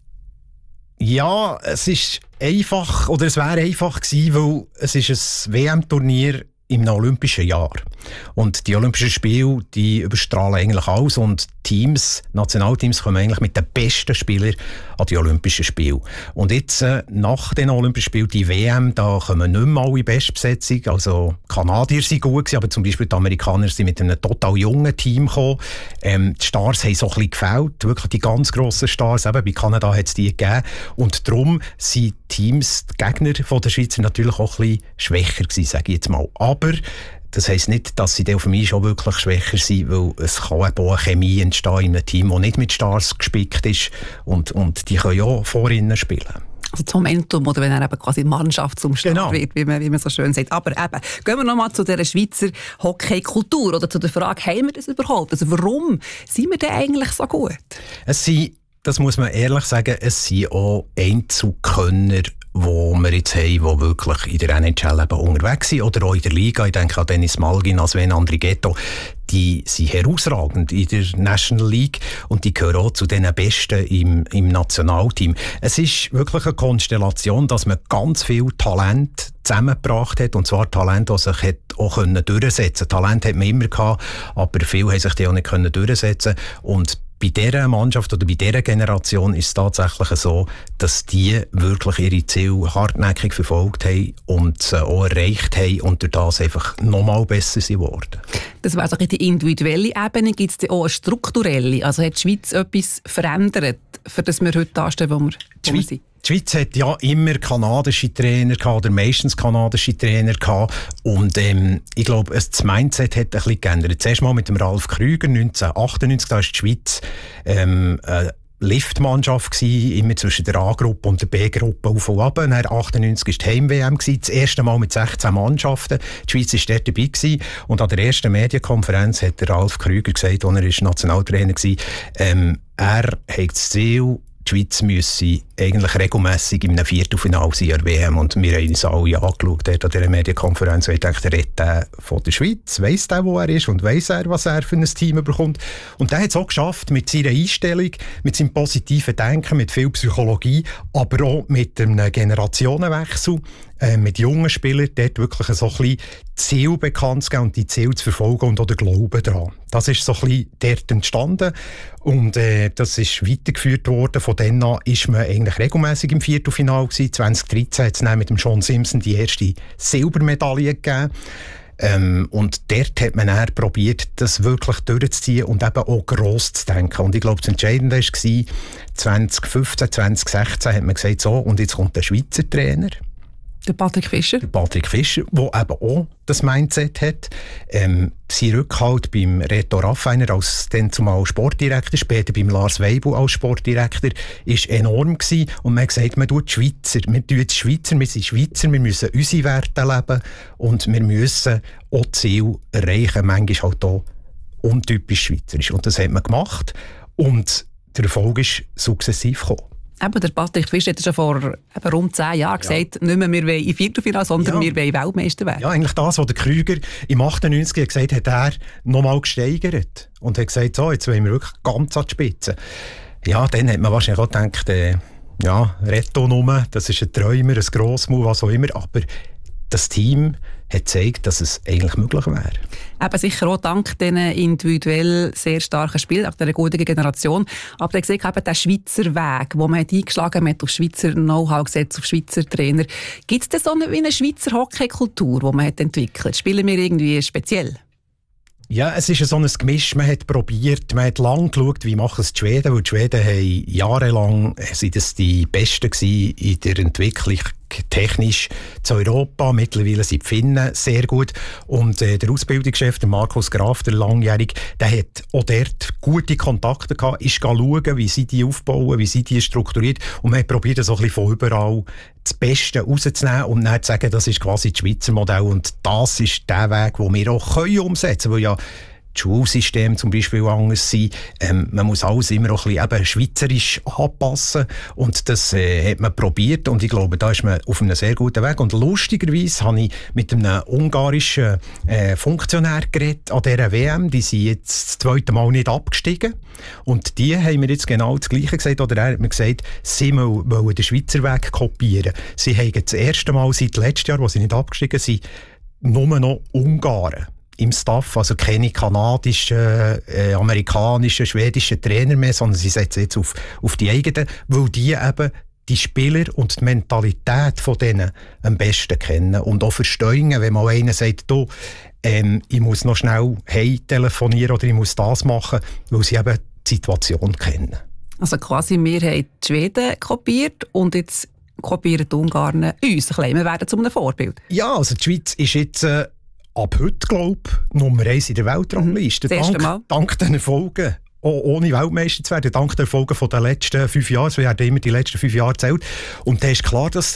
Ja, es ist einfach, oder es wäre einfach gewesen, weil es ist ein WM-Turnier im olympischen Jahr. Und die Olympischen Spiele, die überstrahlen eigentlich alles, und Nationalteams kommen eigentlich mit den besten Spielern an die Olympischen Spiele. Und jetzt, nach den Olympischen Spielen, die WM, da kommen nicht mehr alle Bestbesetzung. Also, Kanadier sind gut gewesen, aber zum Beispiel die Amerikaner sind mit einem total jungen Team gekommen. Die Stars haben so ein bisschen gefehlt, wirklich die ganz grossen Stars. Eben, bei Kanada hat es die gegeben. Und darum sind Teams, die Gegner von der Schweizer, natürlich auch ein bisschen schwächer gewesen, sage ich jetzt mal. Aber das heisst nicht, dass sie für mich schon wirklich schwächer sind, weil es kann eben auch eine Chemie entstehen in einem Team, das nicht mit Stars gespickt ist, und die können ja auch vor ihnen spielen. Also zum Momentum, oder wenn er eben quasi Mannschaftsumstand wird, wie man so schön sagt. Aber eben, gehen wir nochmal zu dieser Schweizer Hockey-Kultur oder zu der Frage, haben wir das überhaupt? Also warum sind wir denn eigentlich so gut? Das muss man ehrlich sagen, es sind auch Einzelkönner, die wir jetzt haben, die wirklich in der NHL eben unterwegs sind, oder auch in der Liga. Ich denke an Dennis Malgin, an Sven Andrighetto. Die sind herausragend in der National League und die gehören auch zu den Besten im Nationalteam. Es ist wirklich eine Konstellation, dass man ganz viel Talent zusammengebracht hat, und zwar Talent, das sich auch durchsetzen konnte. Talent hat man immer gehabt, aber viele haben sich auch nicht durchsetzen können. Und bei dieser Mannschaft oder bei dieser Generation ist es tatsächlich so, dass die wirklich ihre Ziele hartnäckig verfolgt haben und sie auch erreicht haben und durch das einfach nochmal besser geworden. Das wäre so die individuelle Ebene. Gibt es auch eine strukturelle? Also hat die Schweiz etwas verändert, für das wir heute dastehen, wo wir sind? Die Schweiz hat ja immer kanadische Trainer gehabt, oder meistens kanadische Trainer gehabt. Und ich glaube, das Mindset hat ein bisschen geändert. Zuerst mal mit dem Ralf Krüger 1998, da war die Schweiz eine Liftmannschaft gewesen, immer zwischen der A-Gruppe und der B-Gruppe auf und ab. Dann 1998 war die Heim-WM, das erste Mal mit 16 Mannschaften. Die Schweiz war dort dabei gewesen. Und an der ersten Medienkonferenz hat der Ralf Krüger gesagt, als er Nationaltrainer war, er hat das Ziel, die Schweiz müsse eigentlich regelmässig in einem Viertelfinale sein an der WM. Und wir haben uns alle angeschaut an dieser Medienkonferenz. Und ich dachte, der redet von der Schweiz, weiss der, wo er ist und weiss er, was er für ein Team bekommt. Und der hat es auch geschafft mit seiner Einstellung, mit seinem positiven Denken, mit viel Psychologie, aber auch mit einem Generationenwechsel, mit jungen Spielern, dort wirklich so ein bisschen Ziel bekannt zu geben und die Ziele zu verfolgen und auch den Glauben daran. Das ist so ein bisschen dort entstanden und das ist weitergeführt worden. Von dann an ist man eigentlich regelmässig im Viertelfinale gewesen. 2013 hat es dann mit dem Sean Simpson die erste Silbermedaille gegeben. Und dort hat man dann probiert, das wirklich durchzuziehen und eben auch gross zu denken. Und ich glaube, das Entscheidende war, 2015, 2016 hat man gesagt, so, und jetzt kommt der Schweizer Trainer. Der Patrick Fischer. Der Patrick Fischer, der eben auch das Mindset hat. Sein Rückhalt beim Reto Raffiner als dann zumal Sportdirektor, später beim Lars Weibel als Sportdirektor, war enorm gewesen. Und man hat gesagt, man tut Schweizer, wir sind Schweizer, wir müssen unsere Werte leben und wir müssen auch Ziele erreichen, manchmal halt auch untypisch schweizerisch. Und das hat man gemacht und der Erfolg ist sukzessiv gekommen. Eben, der Patrick Fisch hat schon vor rund 10 Jahren gesagt, nicht mehr wir wollen in Viertelfinale, sondern wir wollen Weltmeister werden. Ja, eigentlich das, was der Krüger im 98 gesagt hat, er nochmal gesteigert. Und hat gesagt, so, jetzt wollen wir wirklich ganz an die Spitze. Ja, dann hat man wahrscheinlich auch gedacht, Retto-Nummer, das ist ein Träumer, ein Grossmove, was auch immer. Aber das Team hat gezeigt, dass es eigentlich möglich wäre. Eben sicher auch dank diesen individuell sehr starken Spielen, auch dieser guten Generation. Aber er gesagt, eben der Schweizer Weg, den man eingeschlagen hat, auf Schweizer Know-how gesetzt, auf Schweizer Trainer. Gibt es denn so eine Schweizer Hockey-Kultur, die man hat entwickelt? Spielen wir irgendwie speziell? Ja, es ist so ein Gemisch. Man hat probiert, man hat lange geschaut, wie machen es die Schweden, weil die Schweden haben jahrelang sind das die Besten gewesen in der Entwicklung technisch zu Europa. Mittlerweile sind die Finnen sehr gut. Und der Ausbildungschef, der Markus Graf, der Langjährige, der hat auch dort gute Kontakte gehabt, ist schauen, wie sie die aufbauen, wie sie die strukturiert. Und man hat probiert, so ein bisschen von überall das Beste rauszunehmen und dann zu sagen, das ist quasi das Schweizer Modell. Und das ist der Weg, den wir auch umsetzen können, weil ja das Schulsystem zum Beispiel anders sein. Man muss alles immer auch ein bisschen schweizerisch anpassen. Und das hat man probiert. Und ich glaube, da ist man auf einem sehr guten Weg. Und lustigerweise habe ich mit einem ungarischen Funktionär geredet an dieser WM. Die sind jetzt das zweite Mal nicht abgestiegen. Und die haben mir jetzt genau das Gleiche gesagt. Oder er hat mir gesagt, sie wollen den Schweizer Weg kopieren. Sie haben das erste Mal seit letztem Jahr, wo sie nicht abgestiegen sind, nur noch Ungarn im Staff, also keine kanadischen, amerikanischen, schwedischen Trainer mehr, sondern sie setzen jetzt auf die eigenen, weil die eben die Spieler und die Mentalität von denen am besten kennen und auch verstehen, wenn mal einer sagt, du, ich muss noch schnell telefonieren oder ich muss das machen, weil sie eben die Situation kennen. Also quasi, wir haben die Schweden kopiert und jetzt kopieren die Ungarn uns ein bisschen. Wir werden zu einem Vorbild. Ja, also die Schweiz ist jetzt ab heute, glaube ich, Nummer 1 in der Weltrangliste. Dank den Erfolgen, ohne Weltmeister zu werden, dank den Erfolgen von den letzten 5 Jahren. Wir haben immer die letzten 5 Jahre gezählt. Und da ist klar, dass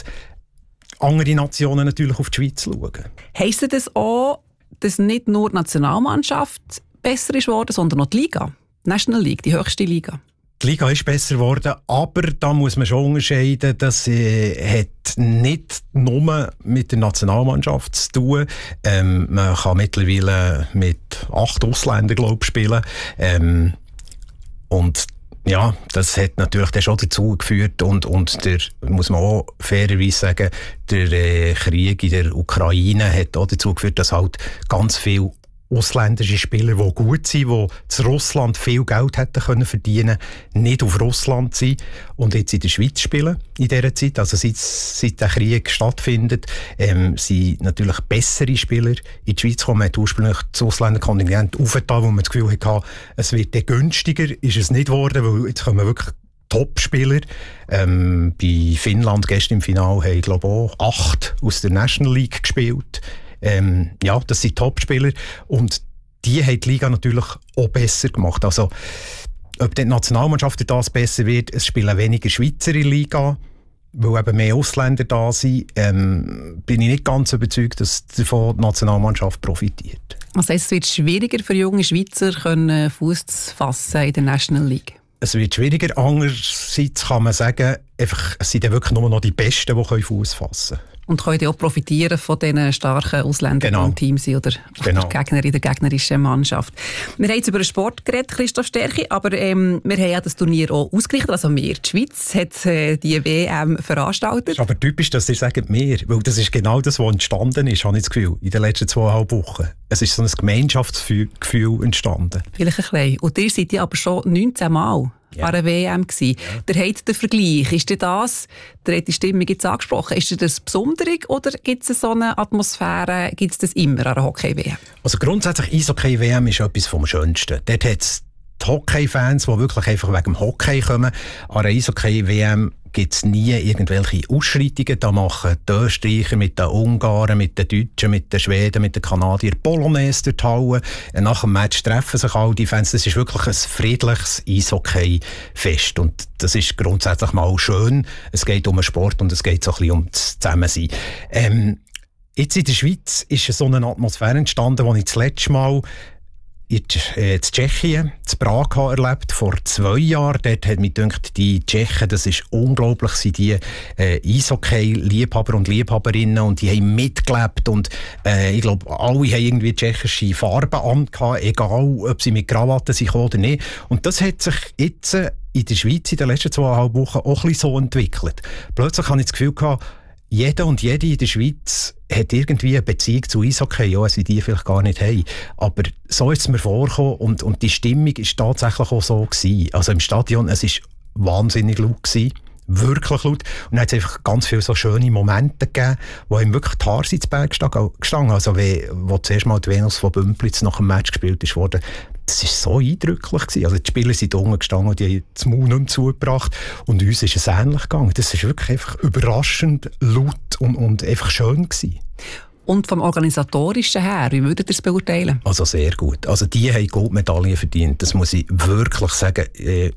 andere Nationen natürlich auf die Schweiz schauen. Heisst das auch, dass nicht nur die Nationalmannschaft besser ist worden, sondern auch die Liga? Die National League, die höchste Liga? Die Liga ist besser geworden, aber da muss man schon unterscheiden, dass hat nicht nur mit der Nationalmannschaft zu tun. Man kann mittlerweile mit 8 Ausländern, glaube ich, spielen. Und ja, das hat natürlich dann schon dazu geführt und der, muss man auch fairerweise sagen, der Krieg in der Ukraine hat auch dazu geführt, dass halt ganz viele ausländische Spieler, die gut sind, die zu Russland viel Geld hätten können verdienen, nicht auf Russland sind und jetzt in der Schweiz spielen in dieser Zeit. Also seit der Krieg stattfindet, sind natürlich bessere Spieler in die Schweiz gekommen. Man hat ursprünglich das Ausländerkontingent aufgetan, wo man das Gefühl hatte, es wird dann günstiger, ist es nicht geworden, weil jetzt kommen wirklich Top-Spieler. Bei Finnland gestern im Finale haben, glaube ich, auch 8 aus der National League gespielt. Ja, das sind Top-Spieler und die haben die Liga natürlich auch besser gemacht. Also, ob die Nationalmannschaft das besser wird, es spielen weniger Schweizer in der Liga, weil eben mehr Ausländer da sind, bin ich nicht ganz überzeugt, dass davon die Nationalmannschaft profitiert. Das heisst, es wird schwieriger für junge Schweizer, Fuß zu fassen in der National League? Es wird schwieriger. Andererseits kann man sagen, einfach, es sind ja wirklich nur noch die Besten, die Fuß fassen können. Und können die auch profitieren von diesen starken Ausländern, die im Team sind oder der Gegner in der gegnerischen Mannschaft. Wir haben jetzt über den Sport geredet, Christoph Sterchi, aber wir haben ja das Turnier auch ausgerichtet. Also wir, die Schweiz, hat die WM veranstaltet. Es ist aber typisch, dass ihr sagt «wir», weil das ist genau das, was entstanden ist, habe ich das Gefühl, in den letzten 2,5 Wochen. Es ist so ein Gemeinschaftsgefühl entstanden. Vielleicht ein bisschen. Und ihr seid ja aber schon 19 Mal an der WM gewesen. Der hat den Vergleich. Ist denn das, der hat die Stimmung jetzt angesprochen, ist das Besondere oder gibt es so eine Atmosphäre, gibt es das immer an der Hockey-WM? Also grundsätzlich Eishockey-WM ist etwas vom Schönsten. Dort hat es die Hockey-Fans, die wirklich einfach wegen dem Hockey kommen. An der Eishockey-WM gibt es nie irgendwelche Ausschreitungen. Da machen die Österreicher mit den Ungarn, mit den Deutschen, mit den Schweden, mit den Kanadiern Polonaise durch die Halle. Nach dem Match treffen sich all die Fans. Das ist wirklich ein friedliches Eishockey-Fest. Und das ist grundsätzlich mal schön. Es geht um den Sport und es geht so ein bisschen um das Zusammensein. Jetzt in der Schweiz ist so eine Atmosphäre entstanden, die ich das letzte Mal in Tschechien, in Prag erlebt, vor 2 Jahren. Dort hat mich gedacht, die Tschechen, das ist unglaublich, sind die Eishockey-Liebhaber und Liebhaberinnen und die haben mitgelebt und ich glaube, alle haben irgendwie tschechische Farben angehabt, egal ob sie mit Krawatten sind oder nicht. Und das hat sich jetzt in der Schweiz in den letzten 2,5 Wochen auch ein bisschen so entwickelt. Plötzlich habe ich das Gefühl gehabt, jeder und jede in der Schweiz hat irgendwie eine Beziehung zu Eishockey, ja, sie die vielleicht gar nicht haben. Aber so ist es mir vorgekommen und die Stimmung war tatsächlich auch so gewesen. Also im Stadion, es war wahnsinnig laut gewesen. Wirklich laut. Und dann hat es einfach ganz viele so schöne Momente gegeben, wo ihm wirklich die Haare ins Berg gestanden. Also wo zuerst mal die Venus von Bümplitz nach dem Match gespielt wurde. Das war so eindrücklich gewesen. Also die Spieler sind unten gestanden und die haben das Maul nicht mehr zugebracht. Und uns ist es ähnlich gegangen. Das war wirklich einfach überraschend laut und einfach schön gewesen. Und vom Organisatorischen her, wie würdet ihr es beurteilen? Also sehr gut. Also die haben Goldmedaillen verdient. Das muss ich wirklich sagen.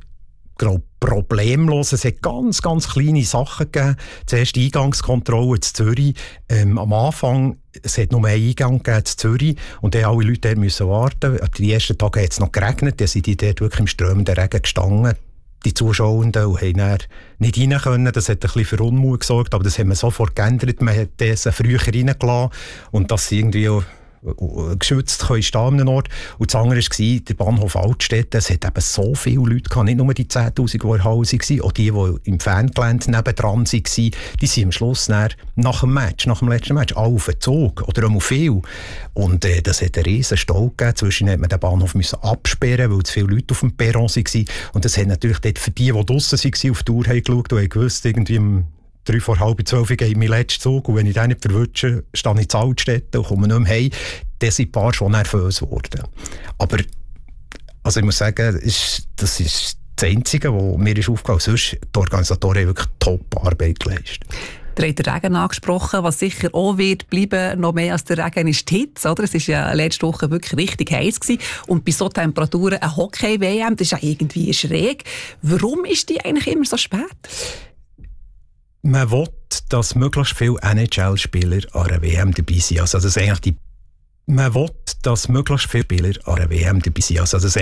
Problemlos. Es hat ganz, ganz kleine Sachen gegeben. Zuerst die Eingangskontrolle in Zürich. Am Anfang, es hat nur einen Eingang gegeben in Zürich und dann alle Leute mussten warten. Die ersten Tage hat es noch geregnet, dann sind die dort wirklich im strömenden Regen gestanden. Die Zuschauenden haben dann nicht rein können. Das hat ein bisschen für Unmut gesorgt, aber das haben wir sofort geändert. Man hat das früher reingelassen und das irgendwie geschützt können stehen an einem Ort. Und das andere war der Bahnhof Altstädt. Es hat eben so viele Leute gehabt, nicht nur die 10'000, die in der Halle waren, auch die im Fangelände nebendran waren, die sind am Schluss nach dem letzten Match, alle auf den Zug oder auch viel. Und das hat einen riesen Stau gegeben. Zwischen hat man den Bahnhof absperren, weil zu viele Leute auf dem Perron waren. Und das hat natürlich dort für die draussen waren, auf die Uhr haben geschaut und haben gewusst, irgendwie 11:45 gehe ich meinen letzten Zug und wenn ich den nicht verwünsche, stehe ich in Altstädt und komme nicht mehr heim. Dann sind ein paar schon nervös geworden. Aber also ich muss sagen, das ist das Einzige, was mir aufgefallen ist. Sonst die Organisatoren haben wirklich Top-Arbeit geleistet. Ihr habt den Regen angesprochen, was sicher auch wird bleiben, noch mehr als der Regen ist die Hitze, oder? Es war ja letzte Woche wirklich richtig heiß gewesen. Und bei so Temperaturen eine Hockey-WM, das ist ja irgendwie schräg. Warum ist die eigentlich immer so spät? Man will, dass möglichst viele NHL-Spieler an einer WM dabei sind. Also das ist eigentlich man will, dass möglichst viele Spieler an einer WM dabei sind. Also das